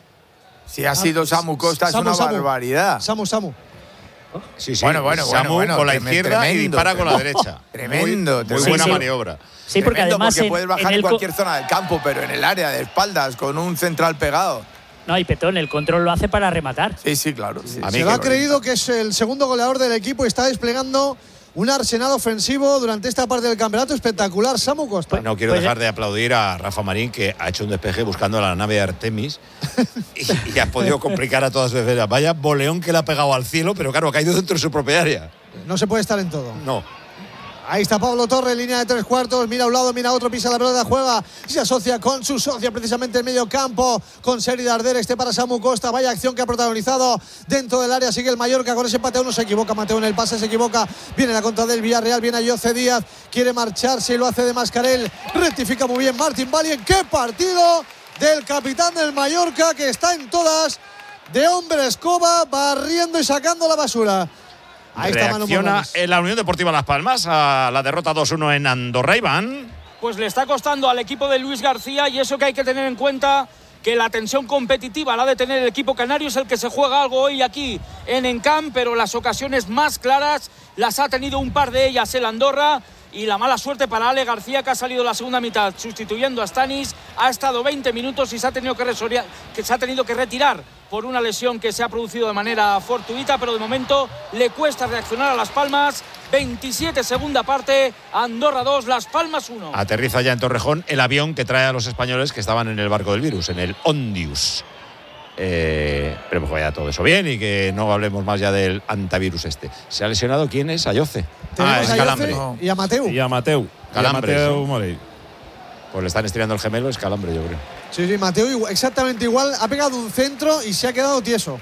Si ha sido Samu Costa, Samu, es una Samu. barbaridad. Samu, Samu. Sí, sí. Bueno, bueno, bueno, Samu bueno, con la tremendo, izquierda y dispara con la tremendo. derecha. Tremendo. Muy, muy tremendo. buena sí. maniobra. Sí, porque Tremendo, además porque en- puedes bajar en en, el co- cualquier zona del campo, pero en el área de espaldas, con un central pegado. No, y Petón, el control lo hace para rematar. Sí, sí, claro. Sí. A mí Se lo ha que- creído que es el segundo goleador del equipo y está desplegando un arsenal ofensivo durante esta parte del campeonato espectacular. Samu Costa. No quiero Pues- dejar de aplaudir a Rafa Marín, que ha hecho un despeje buscando la nave de Artemis y, y ha podido complicar a todas sus defensas. Vaya boleón que le ha pegado al cielo, pero claro, ha caído dentro de su propia área. No se puede estar en todo. No. Ahí está Pablo Torre, línea de tres cuartos, mira a un lado, mira a otro, pisa la pelota, juega, se asocia con su socia precisamente en medio campo, con Seri Darder, este para Samu Costa, vaya acción que ha protagonizado dentro del área, sigue el Mallorca con ese empate a uno, se equivoca Mateo en el pase, se equivoca, viene la contra del Villarreal, viene a Jose Díaz, quiere marcharse y lo hace de Mascarell, rectifica muy bien Martín Valien, qué partido del capitán del Mallorca que está en todas, de hombre escoba, barriendo y sacando la basura. Ahí está Manu Reacciona Morales. en la Unión Deportiva Las Palmas a la derrota dos uno en Andorra, Iván. Pues le está costando al equipo de Luis García, y eso que hay que tener en cuenta, que la tensión competitiva la ha de tener el equipo canario, es el que se juega algo hoy aquí en Encamp, pero las ocasiones más claras las ha tenido un par de ellas el Andorra. Y la mala suerte para Ale García, que ha salido la segunda mitad sustituyendo a Stanis, ha estado veinte minutos y se ha tenido que, resoria, que se ha tenido que retirar por una lesión que se ha producido de manera fortuita, pero de momento le cuesta reaccionar a Las Palmas. veintisiete segunda parte, Andorra dos, Las Palmas uno. Aterriza ya en Torrejón el avión que trae a los españoles que estaban en el barco del virus, en el Ondius. Eh, esperemos que vaya todo eso bien y que no hablemos más ya del antivirus este. ¿Se ha lesionado quién es? Ayoce. Tenemos Ah, es a calambre. Jose y a Mateu. Y a Mateu. Calambre, Y a Mateu sí. Morey. Pues le están estirando el gemelo, es calambre, yo creo. Sí, sí, Mateo igual- exactamente igual. Ha pegado un centro y se ha quedado tieso.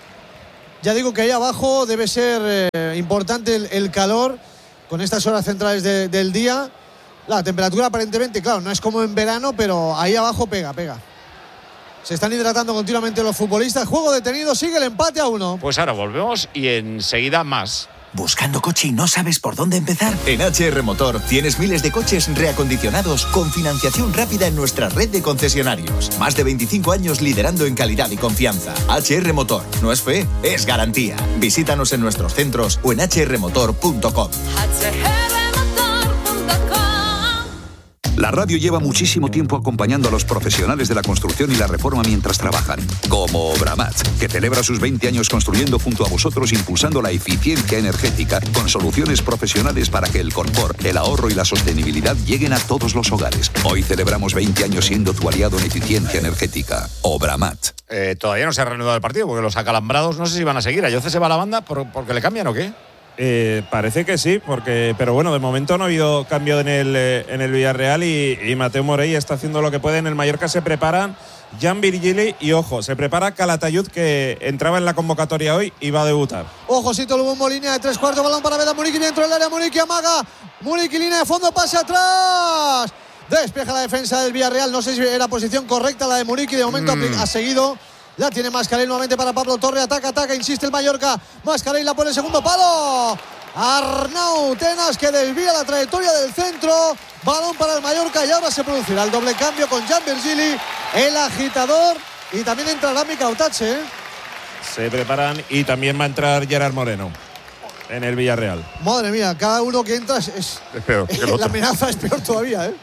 Ya digo que ahí abajo debe ser eh, importante el, el calor con estas horas centrales de- del día. La temperatura aparentemente, claro, no es como en verano, pero ahí abajo pega, pega. Se están hidratando continuamente los futbolistas. Juego detenido, sigue el empate a uno. Pues ahora volvemos y enseguida más. ¿Buscando coche y no sabes por dónde empezar? En H R Motor tienes miles de coches reacondicionados con financiación rápida en nuestra red de concesionarios. Más de veinticinco años liderando en calidad y confianza. H R Motor. No es fe, es garantía. Visítanos en nuestros centros o en h r motor punto com. La radio lleva muchísimo tiempo acompañando a los profesionales de la construcción y la reforma mientras trabajan. Como Obramat, que celebra sus veinte años construyendo junto a vosotros, impulsando la eficiencia energética con soluciones profesionales para que el confort, el ahorro y la sostenibilidad lleguen a todos los hogares. Hoy celebramos veinte años siendo tu aliado en eficiencia energética. Obramat. Eh, todavía no se ha reanudado el partido porque los acalambrados no sé si van a seguir. ¿Ayoce se va a la banda por, porque le cambian o qué? Eh, parece que sí, porque, pero bueno, de momento no ha habido cambio en el, eh, en el Villarreal y, y Mateu Morey está haciendo lo que puede. En el Mallorca se preparan Jan Virgili y, ojo, se prepara Calatayud, que entraba en la convocatoria hoy y va a debutar. Ojosito Lubombo, línea de tres cuartos, balón para Veda Muriqui dentro del área, Muriqui amaga, Muriqui línea de fondo, pase atrás. Despeja la defensa del Villarreal, no sé si era posición correcta la de Muriqui, de momento mm. ha seguido. La tiene Mascarell nuevamente para Pablo Torre. Ataca, ataca, insiste el Mallorca. Mascarell la pone el segundo palo. Arnau Tenas que desvía la trayectoria del centro. Balón para el Mallorca y ahora se producirá el doble cambio con Jan Virgili, el agitador. Y también entrará Mika Utache. ¿eh? Se preparan y también va a entrar Gerard Moreno en el Villarreal. Madre mía, cada uno que entra es, es, es peor que el otro. La amenaza es peor todavía, ¿eh?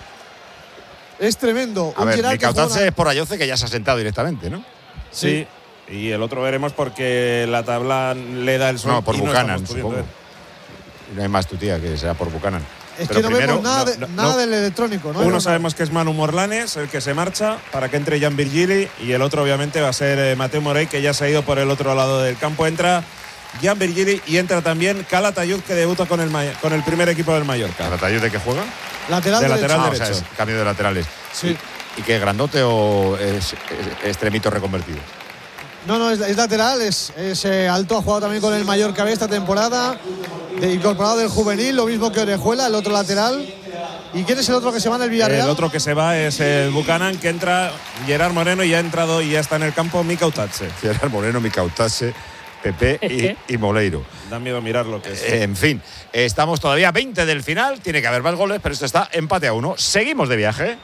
Es tremendo. A Un ver, Gerard Mika que juega- Utache es por Ayoce, que ya se ha sentado directamente, ¿no? Sí. Y el otro veremos porque la tabla le da el sol. No, por y no Buchanan, estamos pudiendo supongo. ver. Y no hay más tu tía que sea por Buchanan. Es Pero que no primero, vemos nada, de- no, no, nada no. del electrónico, ¿no? Uno No, sabemos que es Manu Morlanes, el que se marcha, para que entre Jan Virgili, y el otro obviamente va a ser eh, Mateu Morey, que ya se ha ido por el otro lado del campo. Entra Jan Virgili y entra también Calatayud, que debuta con el, May- con el primer equipo del Mallorca. ¿Calatayud de qué juega? Lateral de derecho. lateral Ah, o derecho. sea, es cambio de laterales. Sí. ¿Y, y qué, grandote o es, es extremito reconvertido? No, no, es, es lateral, es, es eh, alto, ha jugado también con el Mallorca B esta temporada, de, incorporado del juvenil, lo mismo que Orejuela, el otro lateral. ¿Y quién es el otro que se va en el Villarreal? El otro que se va es el Buchanan, que entra Gerard Moreno y ya ha entrado y ya está en el campo Mika Utache. Gerard Moreno, Mika Utache, Pepe y, y Moleiro. Da miedo mirar lo que es. Eh, en fin, estamos todavía a veinte del final. Tiene que haber más goles, pero esto está empate a uno. Seguimos de viaje.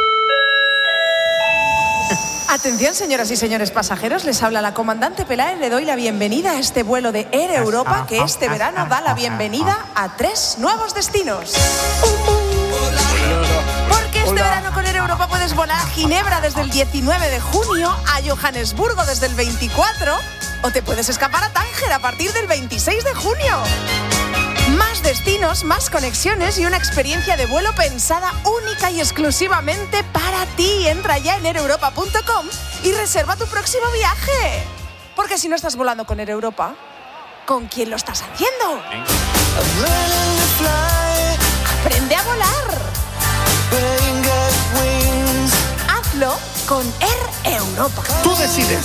Atención, señoras y señores pasajeros, les habla la comandante Peláez. Le doy la bienvenida a este vuelo de Air Europa que este verano da la bienvenida a tres nuevos destinos. Porque este verano con Air Europa puedes volar a Ginebra desde el diecinueve de junio, a Johannesburgo desde el veinticuatro o te puedes escapar a Tánger a partir del veintiséis de junio. Más destinos, más conexiones y una experiencia de vuelo pensada única y exclusivamente para ti. Entra ya en air europa punto com y reserva tu próximo viaje. Porque si no estás volando con Air Europa, ¿con quién lo estás haciendo? Aprende a volar. Hazlo con Air Europa. Tú decides.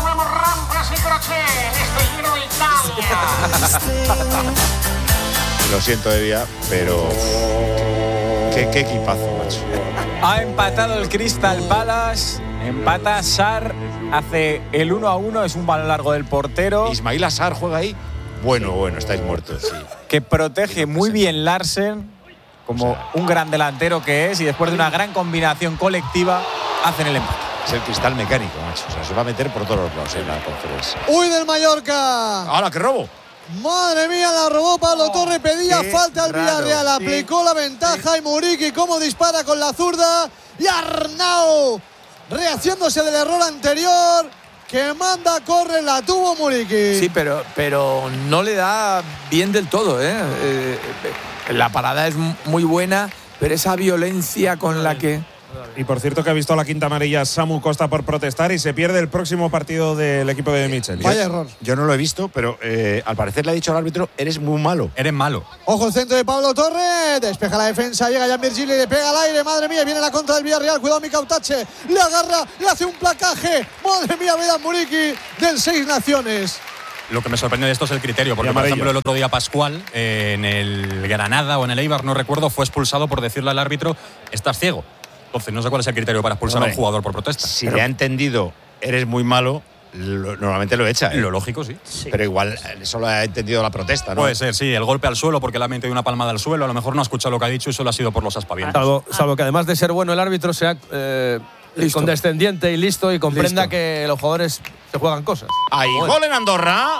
Lo siento, Evia, pero qué, qué equipazo, macho. Ha empatado el Crystal Palace, empata Sarr, hace el uno a uno, es un balón largo del portero. Ismail Sarr juega ahí. Bueno, bueno, estáis muertos, sí. Que protege muy bien Larsen, como o sea, un gran delantero que es, y después de una gran combinación colectiva, hacen el empate. Es el cristal mecánico, macho. O sea, se va a meter por todos los lados en la conferencia. ¡Uy, del Mallorca! ¡Hala, qué robo! Madre mía, la robó Pablo oh, Torre, pedía falta al Villarreal, sí, aplicó la ventaja sí. Y Muriqui cómo dispara con la zurda y Arnau rehaciéndose del error anterior, que manda, corre, la tuvo Muriqui. Sí, pero, pero no le da bien del todo, ¿eh? Eh, la parada es muy buena, pero esa violencia con la que... Y por cierto que ha visto la quinta amarilla Samu Costa por protestar y se pierde el próximo partido del equipo de Michel. Vaya error. Yo no lo he visto, pero eh, al parecer le ha dicho al árbitro, eres muy malo. Eres malo. Ojo el centro de Pablo Torre, despeja la defensa, llega ya Virgili, le pega al aire, madre mía, viene la contra del Villarreal, cuidado Mika Utache, le agarra, le hace un placaje, madre mía, Vedan Muriqui del Seis Naciones. Lo que me sorprende de esto es el criterio, porque por ejemplo el otro día Pascual, eh, en el Granada o en el Eibar, no recuerdo, fue expulsado por decirle al árbitro, estás ciego. Entonces, no sé cuál es el criterio para expulsar Hombre, a un jugador por protesta. Si pero... le ha entendido, eres muy malo, lo, normalmente lo echa. ¿eh? Lo lógico, sí. sí. Pero igual solo ha entendido la protesta, ¿no? Puede ser, sí. El golpe al suelo, porque le ha metido una palmada al suelo. A lo mejor no ha escuchado lo que ha dicho y solo ha sido por los aspavientos. Salvo, salvo que además de ser bueno, el árbitro sea eh, condescendiente y listo y comprenda listo. Que los jugadores se juegan cosas. ¡Ahí, gol en Andorra!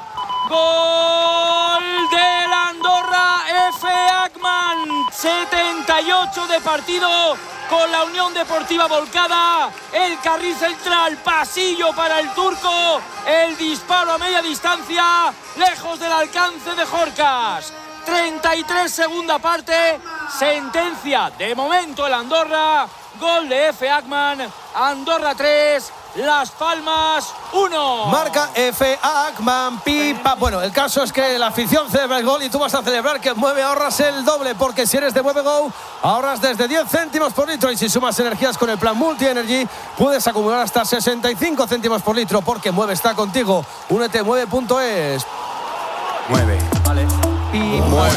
¡Gol del Andorra! F. Ackman, setenta y ocho de partido con la Unión Deportiva volcada. El carril central, pasillo para el turco. El disparo a media distancia, lejos del alcance de Jorcas. treinta y tres segunda parte, sentencia de momento el Andorra. Gol de F. Ackman, Andorra tres, Las Palmas uno. Marca F. Ackman, pipa. Bueno, el caso es que la afición celebra el gol y tú vas a celebrar que en Mueve ahorras el doble, porque si eres de Mueve Go, ahorras desde diez céntimos por litro y si sumas energías con el plan Multi Energy, puedes acumular hasta sesenta y cinco céntimos por litro, porque Mueve está contigo. Únete a mueve punto es. Mueve. Vale. Y Mueve.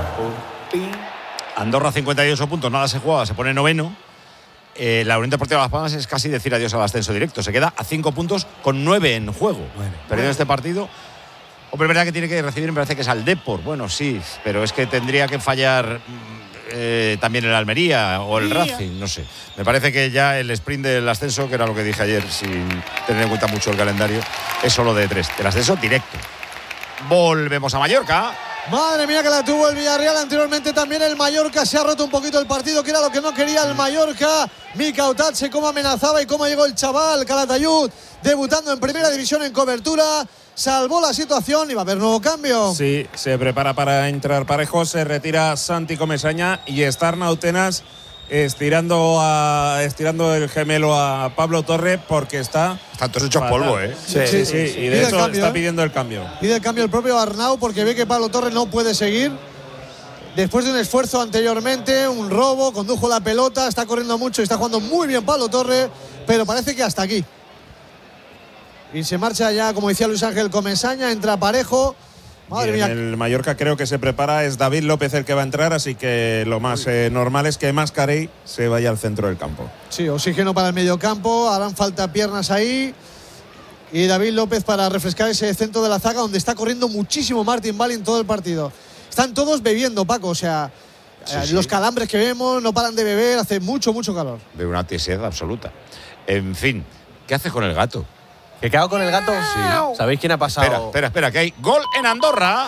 Andorra cincuenta y ocho puntos, nada se juega, se pone noveno. Eh, la Unión Deportiva Las Palmas es casi decir adiós al ascenso directo. Se queda a cinco puntos con nueve en juego. Bueno, Perdiendo bueno. este partido. Hombre, es verdad que tiene que recibir, me parece que es al Depor. Bueno, sí, pero es que tendría que fallar eh, también el Almería o el Racing, no sé. Me parece que ya el sprint del ascenso, que era lo que dije ayer, sin tener en cuenta mucho el calendario, es solo de tres. El ascenso directo. Volvemos a Mallorca. Madre mía que la tuvo el Villarreal, anteriormente también el Mallorca, se ha roto un poquito el partido, que era lo que no quería el Mallorca. Mika Utache, cómo amenazaba y cómo llegó el chaval Calatayud, debutando en primera división en cobertura, salvó la situación y va a haber nuevo cambio. Sí, se prepara para entrar Parejo, se retira Santi Comesaña y está Arnau Tenas estirando, a, estirando el gemelo a Pablo Torre porque está... Están todos hechos polvo, ¿eh? Sí, sí, sí, sí. Y Pide de hecho cambio, está ¿eh? pidiendo el cambio. Pide el cambio el propio Arnau porque ve que Pablo Torre no puede seguir. Después de un esfuerzo anteriormente, un robo, condujo la pelota, está corriendo mucho y está jugando muy bien Pablo Torre, pero parece que hasta aquí. Y se marcha ya, como decía Luis Ángel Comesaña, entra Parejo Madre y mía. en el Mallorca creo que se prepara, es David López el que va a entrar, así que lo más eh, normal es que Mascarell se vaya al centro del campo. Sí, oxígeno para el mediocampo, harán falta piernas ahí. Y David López para refrescar ese centro de la zaga donde está corriendo muchísimo Martin Bali en todo el partido. Están todos bebiendo, Paco, o sea, Sí, eh, sí. los calambres que vemos no paran de beber, hace mucho, mucho calor. De una tiesed absoluta. En fin, ¿qué haces con el gato? ¿Que qué hago con el gato? Sí. ¿Sabéis quién ha pasado? Espera, espera, espera, que hay gol en Andorra.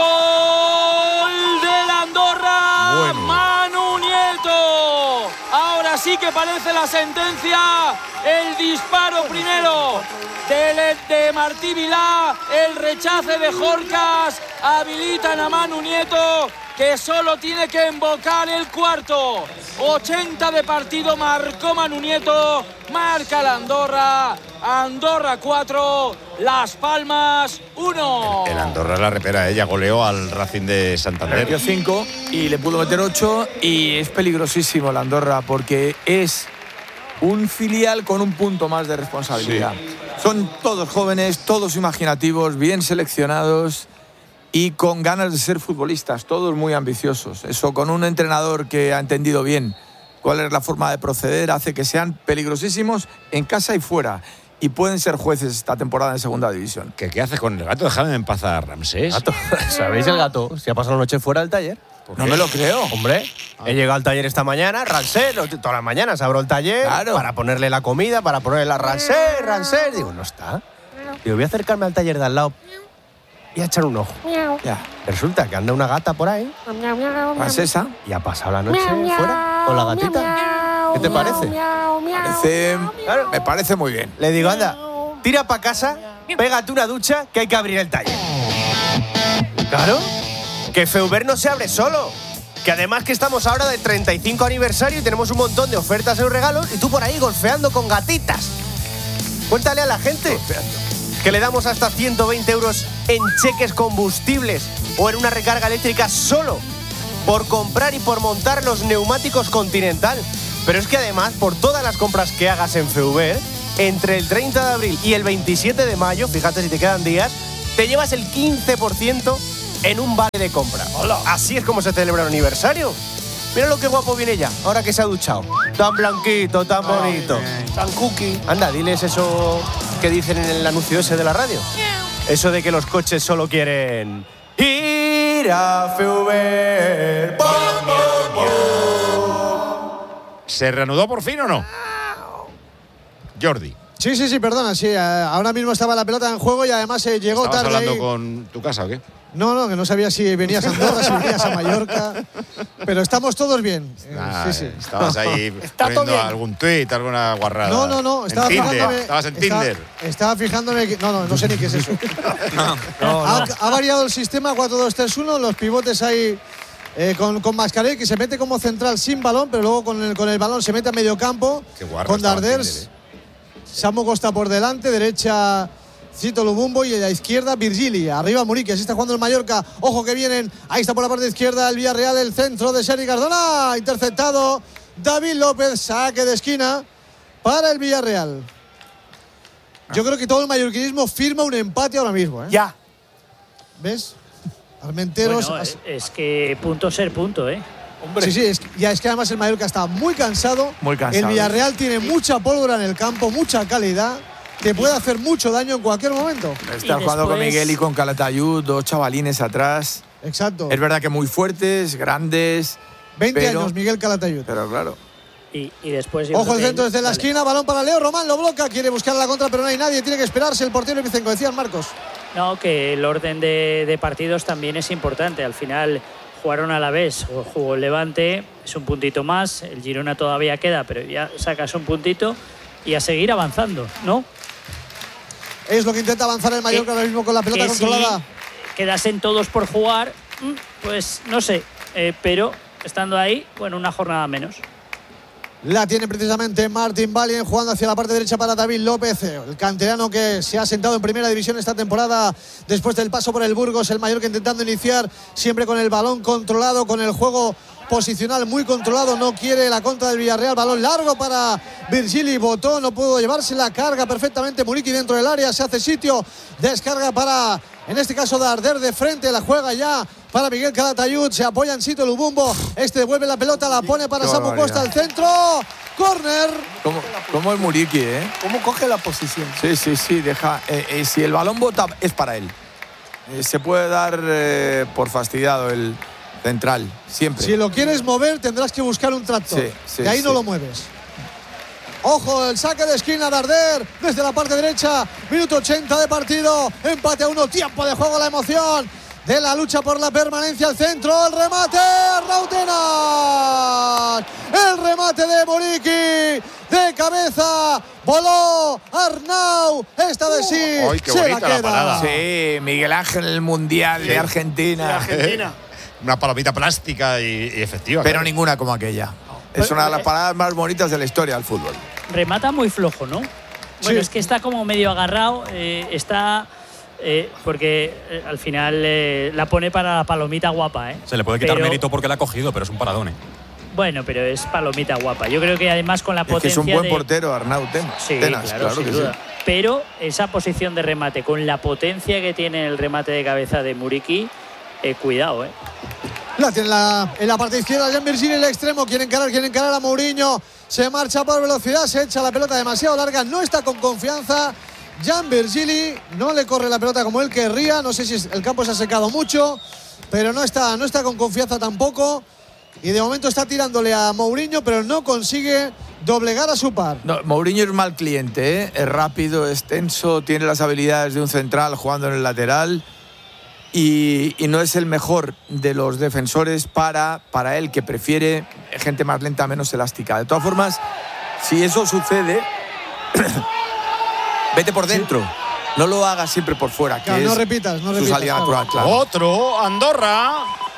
¡Gol del Andorra! Bueno. ¡Manu Nieto! Ahora sí que parece la sentencia. El disparo primero de, de Martí Vilá. El rechace de Jorcas. Habilitan a Manu Nieto, que solo tiene que embocar el cuarto. ochenta de partido marcó Manu Nieto. Marca la Andorra. Andorra cuatro, Las Palmas uno. El Andorra la repera, ella goleó al Racing de Le Santander. metió cinco y le pudo meter ocho y es peligrosísimo la Andorra porque es un filial con un punto más de responsabilidad. Son todos jóvenes, todos imaginativos, bien seleccionados y con ganas de ser futbolistas, todos muy ambiciosos. Eso con un entrenador que ha entendido bien cuál es la forma de proceder hace que sean peligrosísimos en casa y fuera. Y pueden ser jueces esta temporada en segunda división. ¿Qué, qué haces con el gato? Déjame en paz a Ramsés. Gato. ¿Sabéis el gato? Si ha pasado la noche fuera del taller. No me lo creo. Hombre, he llegado al taller esta mañana, Ransés, todas las mañanas abro el taller Claro. para ponerle la comida, para ponerle la Ransés, Ransés. Digo, no está. Digo, voy a acercarme al taller de al lado y a echar un ojo. Ya. Resulta que anda una gata por ahí Francesa. y ha pasado la noche fuera con la gatita. ¿Qué te parece? Parece, me parece muy bien. Le digo, anda, tira para casa, pégate una ducha que hay que abrir el taller. Claro, que Feuber no se abre solo. Que además que estamos ahora del treinta y cinco aniversario y tenemos un montón de ofertas y regalos y tú por ahí golfeando con gatitas. Cuéntale a la gente que le damos hasta ciento veinte euros en cheques combustibles o en una recarga eléctrica solo por comprar y por montar los neumáticos Continental. Pero es que además, por todas las compras que hagas en Feuber, entre el treinta de abril y el veintisiete de mayo, fíjate si te quedan días, te llevas el quince por ciento en un vale de compra. Hola. Así es como se celebra el aniversario. Mira lo que guapo viene ya, ahora que se ha duchado. Tan blanquito, tan bonito. Tan cookie. Anda, diles eso que dicen en el anuncio ese de la radio. Eso de que los coches solo quieren ir a Feuber. ¿Se reanudó por fin o no? Jordi. Sí, sí, sí, perdona, sí. eh, ahora mismo estaba la pelota en juego y además se llegó ¿Estabas tarde hablando ahí. con tu casa o qué? No, no, que no sabía si venías a Andorra, si venías a Mallorca. Pero estamos todos bien. Eh, Ah, sí, sí. Estabas ahí Está todo poniendo bien. algún tuit, alguna guarrada. No, no, no. Estaba en Tinder. fijándome. Estabas en estaba- Tinder. Estaba fijándome. Que, no, no, no sé ni qué es eso. Ha, ha variado el sistema cuatro dos tres uno. Los pivotes ahí eh, con, con Mascarell, que se mete como central sin balón, pero luego con el, con el balón se mete a medio campo. Qué guarro Con estaba en Darders. Tinder, eh. Samu Costa por delante, derecha Cito Lubumbo y a la izquierda Virgili. Arriba Muriqui, así está jugando el Mallorca. Ojo que vienen, ahí está por la parte izquierda el Villarreal, el centro de Sergi Cardona. Interceptado David López, saque de esquina para el Villarreal. Yo creo que todo el mallorquinismo firma un empate ahora mismo. ¿eh? Ya. ¿Ves? Armenteros. Bueno, es, es que punto ser punto, ¿eh? Sí, sí, es, que- ya es que además el Mallorca está muy cansado. Muy cansado. El Villarreal tiene mucha pólvora en el campo, mucha calidad. Te puede hacer mucho daño en cualquier momento. Está jugando con Miguel y con Calatayud, dos chavalines atrás. Exacto. Es verdad que muy fuertes, grandes. veinte pero- años, Miguel Calatayud. Pero claro. Y, y después. yo Ojo creo el que centro el- desde la vale. esquina, balón para Leo Román, lo bloca, quiere buscar la contra, pero no hay nadie, tiene que esperarse el portero y Vicenco, decían Marcos. No, que el orden de, de partidos también es importante. Al final jugaron a la vez, jugó el Levante, es un puntito más, el Girona todavía queda, pero ya sacas un puntito y a seguir avanzando, ¿no? Es lo que intenta avanzar el Mallorca ahora mismo con la pelota Que si controlada. quedasen todos por jugar, mm, pues no sé, eh, pero estando ahí, bueno, una jornada menos. La tiene precisamente Martin Valien jugando hacia la parte derecha para David López, el canterano que se ha sentado en primera división esta temporada después del paso por el Burgos. El Mallorca intentando iniciar siempre con el balón controlado, con el juego posicional muy controlado, no quiere la contra del Villarreal. Balón largo para Virgili, botó, no pudo llevarse la carga perfectamente Muriqui dentro del área, se hace sitio, descarga para, en este caso, Darder de frente, la juega ya para Miguel Calatayud, se apoya en sitio Lubumbo, este devuelve la pelota, la pone para Samu Costa al centro, córner. ¿Cómo, cómo es Muriqui, eh? ¿Cómo coge la posición? Sí, sí, sí, deja. Eh, eh, si el balón bota, es para él. Eh, se puede dar eh, por fastidiado el central, siempre. Si lo quieres mover, tendrás que buscar un tractor. Sí, sí, y ahí sí. no lo mueves. Ojo, el saque de esquina de Darder desde la parte derecha. Minuto ochenta de partido. Empate a uno, tiempo de juego, la emoción de la lucha por la permanencia al centro. El remate, Rautenas. El remate de Muriqui. De cabeza, voló Arnau. Esta vez sí, uh, ¡ay, qué se la bonita la queda. parada! Sí, Miguel Ángel, el Mundial Sí. de Argentina. De Argentina. Una palomita plástica y, y efectiva. Pero claro. ninguna como aquella. Es una de las paradas más bonitas de la historia del fútbol. Remata muy flojo, ¿no? Bueno, Sí. es que está como medio agarrado, eh, está... eh, porque eh, al final eh, la pone para la palomita guapa, ¿eh? Se le puede quitar Pero- mérito porque la ha cogido, pero es un paradón, ¿eh? Bueno, pero es palomita guapa. Yo creo que además con la Es que potencia es un buen de... portero, Arnau Tenas. Sí, Tenas, claro, claro sin que duda. sí. Pero esa posición de remate, con la potencia que tiene el remate de cabeza de Muriqui, eh, cuidado, ¿eh? La tiene la, en la parte izquierda, Jan Virgili, el extremo. Quiere encarar, quiere encarar a Mourinho. Se marcha por velocidad, se echa la pelota demasiado larga. No está con confianza. Jan Virgili no le corre la pelota como él querría. No sé si el campo se ha secado mucho, pero no está, no está con confianza tampoco. Y de momento está tirándole a Mourinho, pero no consigue doblegar a su par. No, Mourinho es mal cliente, ¿eh? Es rápido, es tenso, tiene las habilidades de un central jugando en el lateral. Y, y no es el mejor de los defensores para, para él, que prefiere gente más lenta, menos elástica. De todas formas, si eso sucede, vete por dentro. No lo hagas siempre por fuera, que Claro, no es repitas, no su repitas, salida claro. natural. Claro. Otro, Andorra.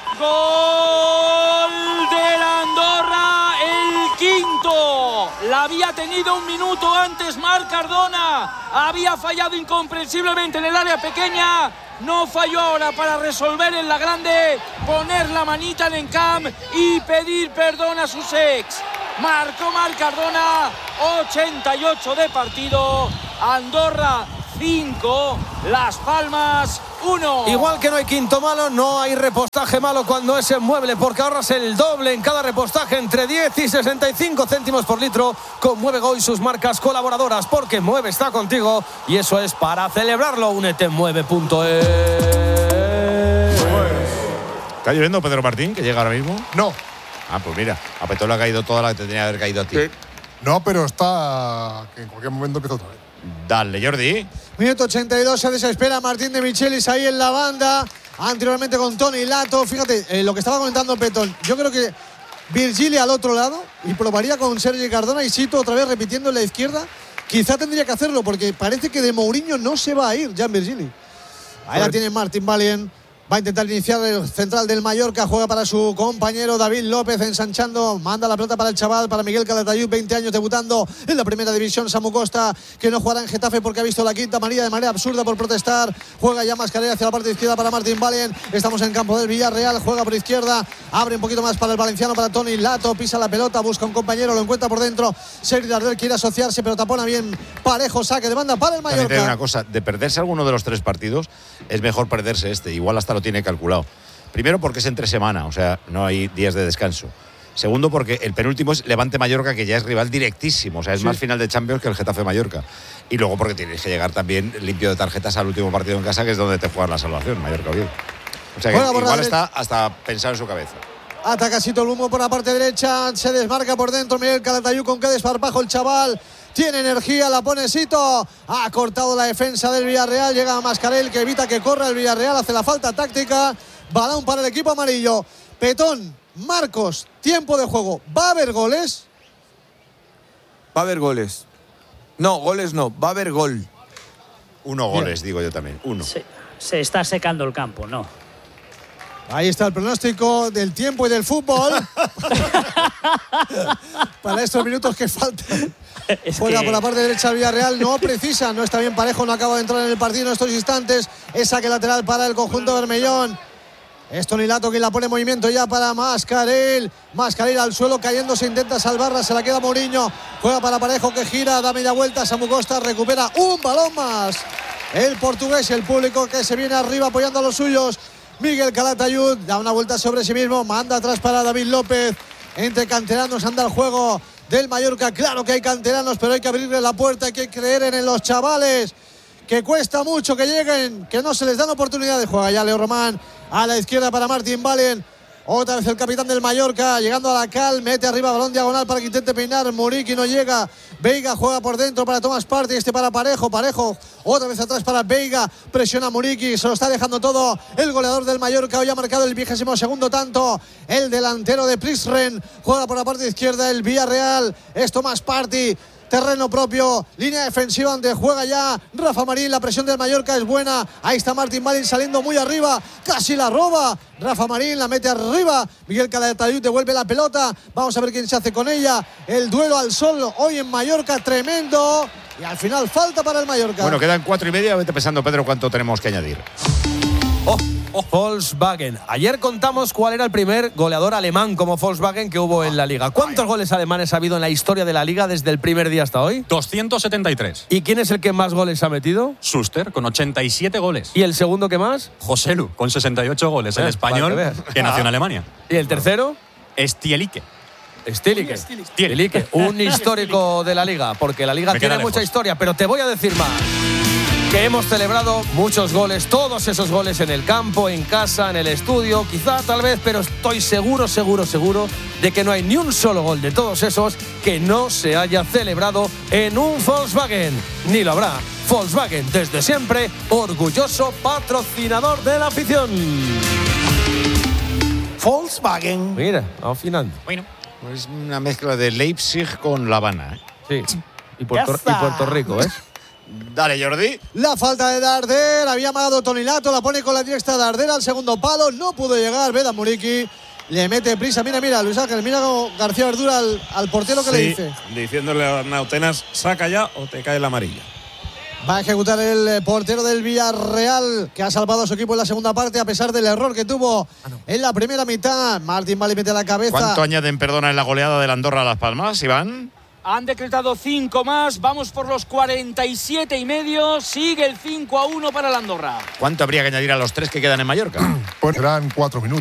Gol del Andorra, el quinto. La había tenido un minuto antes Marc Cardona. Había fallado incomprensiblemente en el área pequeña. No falló ahora para resolver en la grande, poner la manita en Encamp y pedir perdón a sus ex. Marcó Marc Cardona, ochenta y ocho de partido. Andorra cinco, Las Palmas uno. Igual que no hay quinto malo, no hay repostaje malo cuando es en Mueble, porque ahorras el doble en cada repostaje, entre diez y sesenta y cinco céntimos por litro con Muevego y sus marcas colaboradoras, porque Mueve está contigo y eso es para celebrarlo. Únete en mueve punto es. ¿Está lloviendo Pedro Martín, que llega ahora mismo? No. Ah, pues mira, a Petón le ha caído toda la que te tenía que haber caído a ti. No, pero está. Que en cualquier momento empieza otra vez. Dale, Jordi. Minuto ochenta y dos, se desespera Martín de Michelis ahí en la banda. Anteriormente con Tony Lato. Fíjate, eh, lo que estaba comentando Petón. Yo creo que Virgili al otro lado y probaría con Sergi Cardona y Sito otra vez repitiendo en la izquierda. Quizá tendría que hacerlo porque parece que de Mourinho no se va a ir Jan Virgili. Ahí la tiene Martín Valien. Va a intentar iniciar el central del Mallorca. Juega para su compañero David López, ensanchando. Manda la pelota para el chaval, para Miguel Calatayud, veinte años, debutando en la primera división. Samu Costa, que no jugará en Getafe porque ha visto la quinta amarilla de manera absurda por protestar. Juega ya Mascarell hacia la parte izquierda para Martín Valien. Estamos en campo del Villarreal. Juega por izquierda. Abre un poquito más para el valenciano, para Tony Lato. Pisa la pelota, busca un compañero, lo encuentra por dentro. Sergi Darder quiere asociarse, pero tapona bien parejo. Saque de banda para el También te digo Mallorca. una cosa, de perderse alguno de los tres partidos, es mejor perderse este. Igual hasta lo tiene calculado. Primero porque es entre semana, o sea, no hay días de descanso. Segundo porque el penúltimo es Levante Mallorca, que ya es rival directísimo, o sea, es Sí. más final de Champions que el Getafe Mallorca. Y luego porque tienes que llegar también limpio de tarjetas al último partido en casa, que es donde te juegas la salvación, Mallorca bien. O sea que Buena borra igual de- está hasta pensado en su cabeza. Ataca Sito Lumo por la parte derecha. Se desmarca por dentro Miguel Calatayud, con qué desparpajo el chaval. Tiene energía, la pone Sito. Ha cortado la defensa del Villarreal. Llega a Mascarell, que evita que corra el Villarreal. Hace la falta táctica. Balón para el equipo amarillo. Petón, Marcos, tiempo de juego. ¿Va a haber goles? Va a haber goles. No, goles no, va a haber gol. Uno goles, digo yo también. Uno. Se, se está secando el campo, ¿no? Ahí está el pronóstico del tiempo y del fútbol. Para estos minutos que faltan. Fuera que- por la parte derecha del Villarreal, no precisa, no está bien parejo, no acaba de entrar en el partido en estos instantes. Es saque lateral para el conjunto Bermellón. Es Tonilato quien la pone en movimiento ya para Mascarell. Mascarell al suelo cayéndose, intenta salvarla, se la queda Mourinho. Juega para Parejo que gira, da media vuelta. Samu Costa recupera un balón más. El portugués, el público que se viene arriba apoyando a los suyos. Miguel Calatayud da una vuelta sobre sí mismo, manda atrás para David López. Entre canteranos anda el juego del Mallorca. Claro que hay canteranos, pero hay que abrirle la puerta, hay que creer en los chavales, que cuesta mucho que lleguen, que no se les dan oportunidades. Juega ya Leo Román a la izquierda para Martin Valen. Otra vez el capitán del Mallorca, llegando a la cal, mete arriba, balón diagonal para que intente peinar. Muriqui no llega. Veiga juega por dentro para Thomas Partey, este para Parejo. Parejo otra vez atrás para Veiga. Presiona a Muriqui, se lo está dejando todo el goleador del Mallorca. Hoy ha marcado el vigésimo segundo tanto. El delantero de Plisren juega por la parte izquierda el Villarreal. Es Thomas Partey. Terreno propio, línea defensiva donde juega ya Rafa Marín. La presión del Mallorca es buena. Ahí está Martin Valen saliendo muy arriba. Casi la roba. Rafa Marín la mete arriba. Miguel Calatayud devuelve la pelota. Vamos a ver quién se hace con ella. El duelo al sol hoy en Mallorca, tremendo. Y al final falta para el Mallorca. Bueno, quedan cuatro y media. Vete pensando, Pedro, cuánto tenemos que añadir. Oh, oh, Volkswagen. Ayer contamos cuál era el primer goleador alemán como Volkswagen que hubo en la Liga. ¿Cuántos goles alemanes ha habido en la historia de la Liga desde el primer día hasta hoy? doscientos setenta y tres. ¿Y quién es el que más goles ha metido? Schuster, con ochenta y siete goles. ¿Y el segundo que más? Joselu, con sesenta y ocho goles. Eh, el español que, que nació en Alemania. ¿Y el tercero? Stielike. Stielike. Stielike. Un histórico de la Liga, porque la Liga Me tiene queda mucha lejos. historia, pero te voy a decir más. Que hemos celebrado muchos goles, todos esos goles en el campo, en casa, en el estudio, quizá, tal vez, pero estoy seguro, seguro, seguro de que no hay ni un solo gol de todos esos que no se haya celebrado en un Volkswagen. Ni lo habrá. Volkswagen, desde siempre, orgulloso patrocinador de la afición. Volkswagen. Mira, afinando. Bueno, es una mezcla de Leipzig con La Habana. ¿eh? Sí, y Puerto, y Puerto Rico, ¿ves? Dale, Jordi. La falta de Darder, había amagado Tonilato, la pone con la diestra Darder al segundo palo, no pudo llegar, Veda Muriqui, le mete prisa, mira, mira, Luis Ángel, mira como García Verdura al, al portero que sí, le dice. Diciéndole a Nautenas, saca ya o te cae la amarilla. Va a ejecutar el portero del Villarreal, que ha salvado a su equipo en la segunda parte, a pesar del error que tuvo ah, no. en la primera mitad. Martín Vale mete la cabeza. ¿Cuánto añaden, perdona, en la goleada del Andorra a Las Palmas, Iván? Han decretado cinco más, vamos por los cuarenta y siete y medio, sigue el cinco a uno para el Andorra. ¿Cuánto habría que añadir a los tres que quedan en Mallorca? Pues serán cuatro minutos.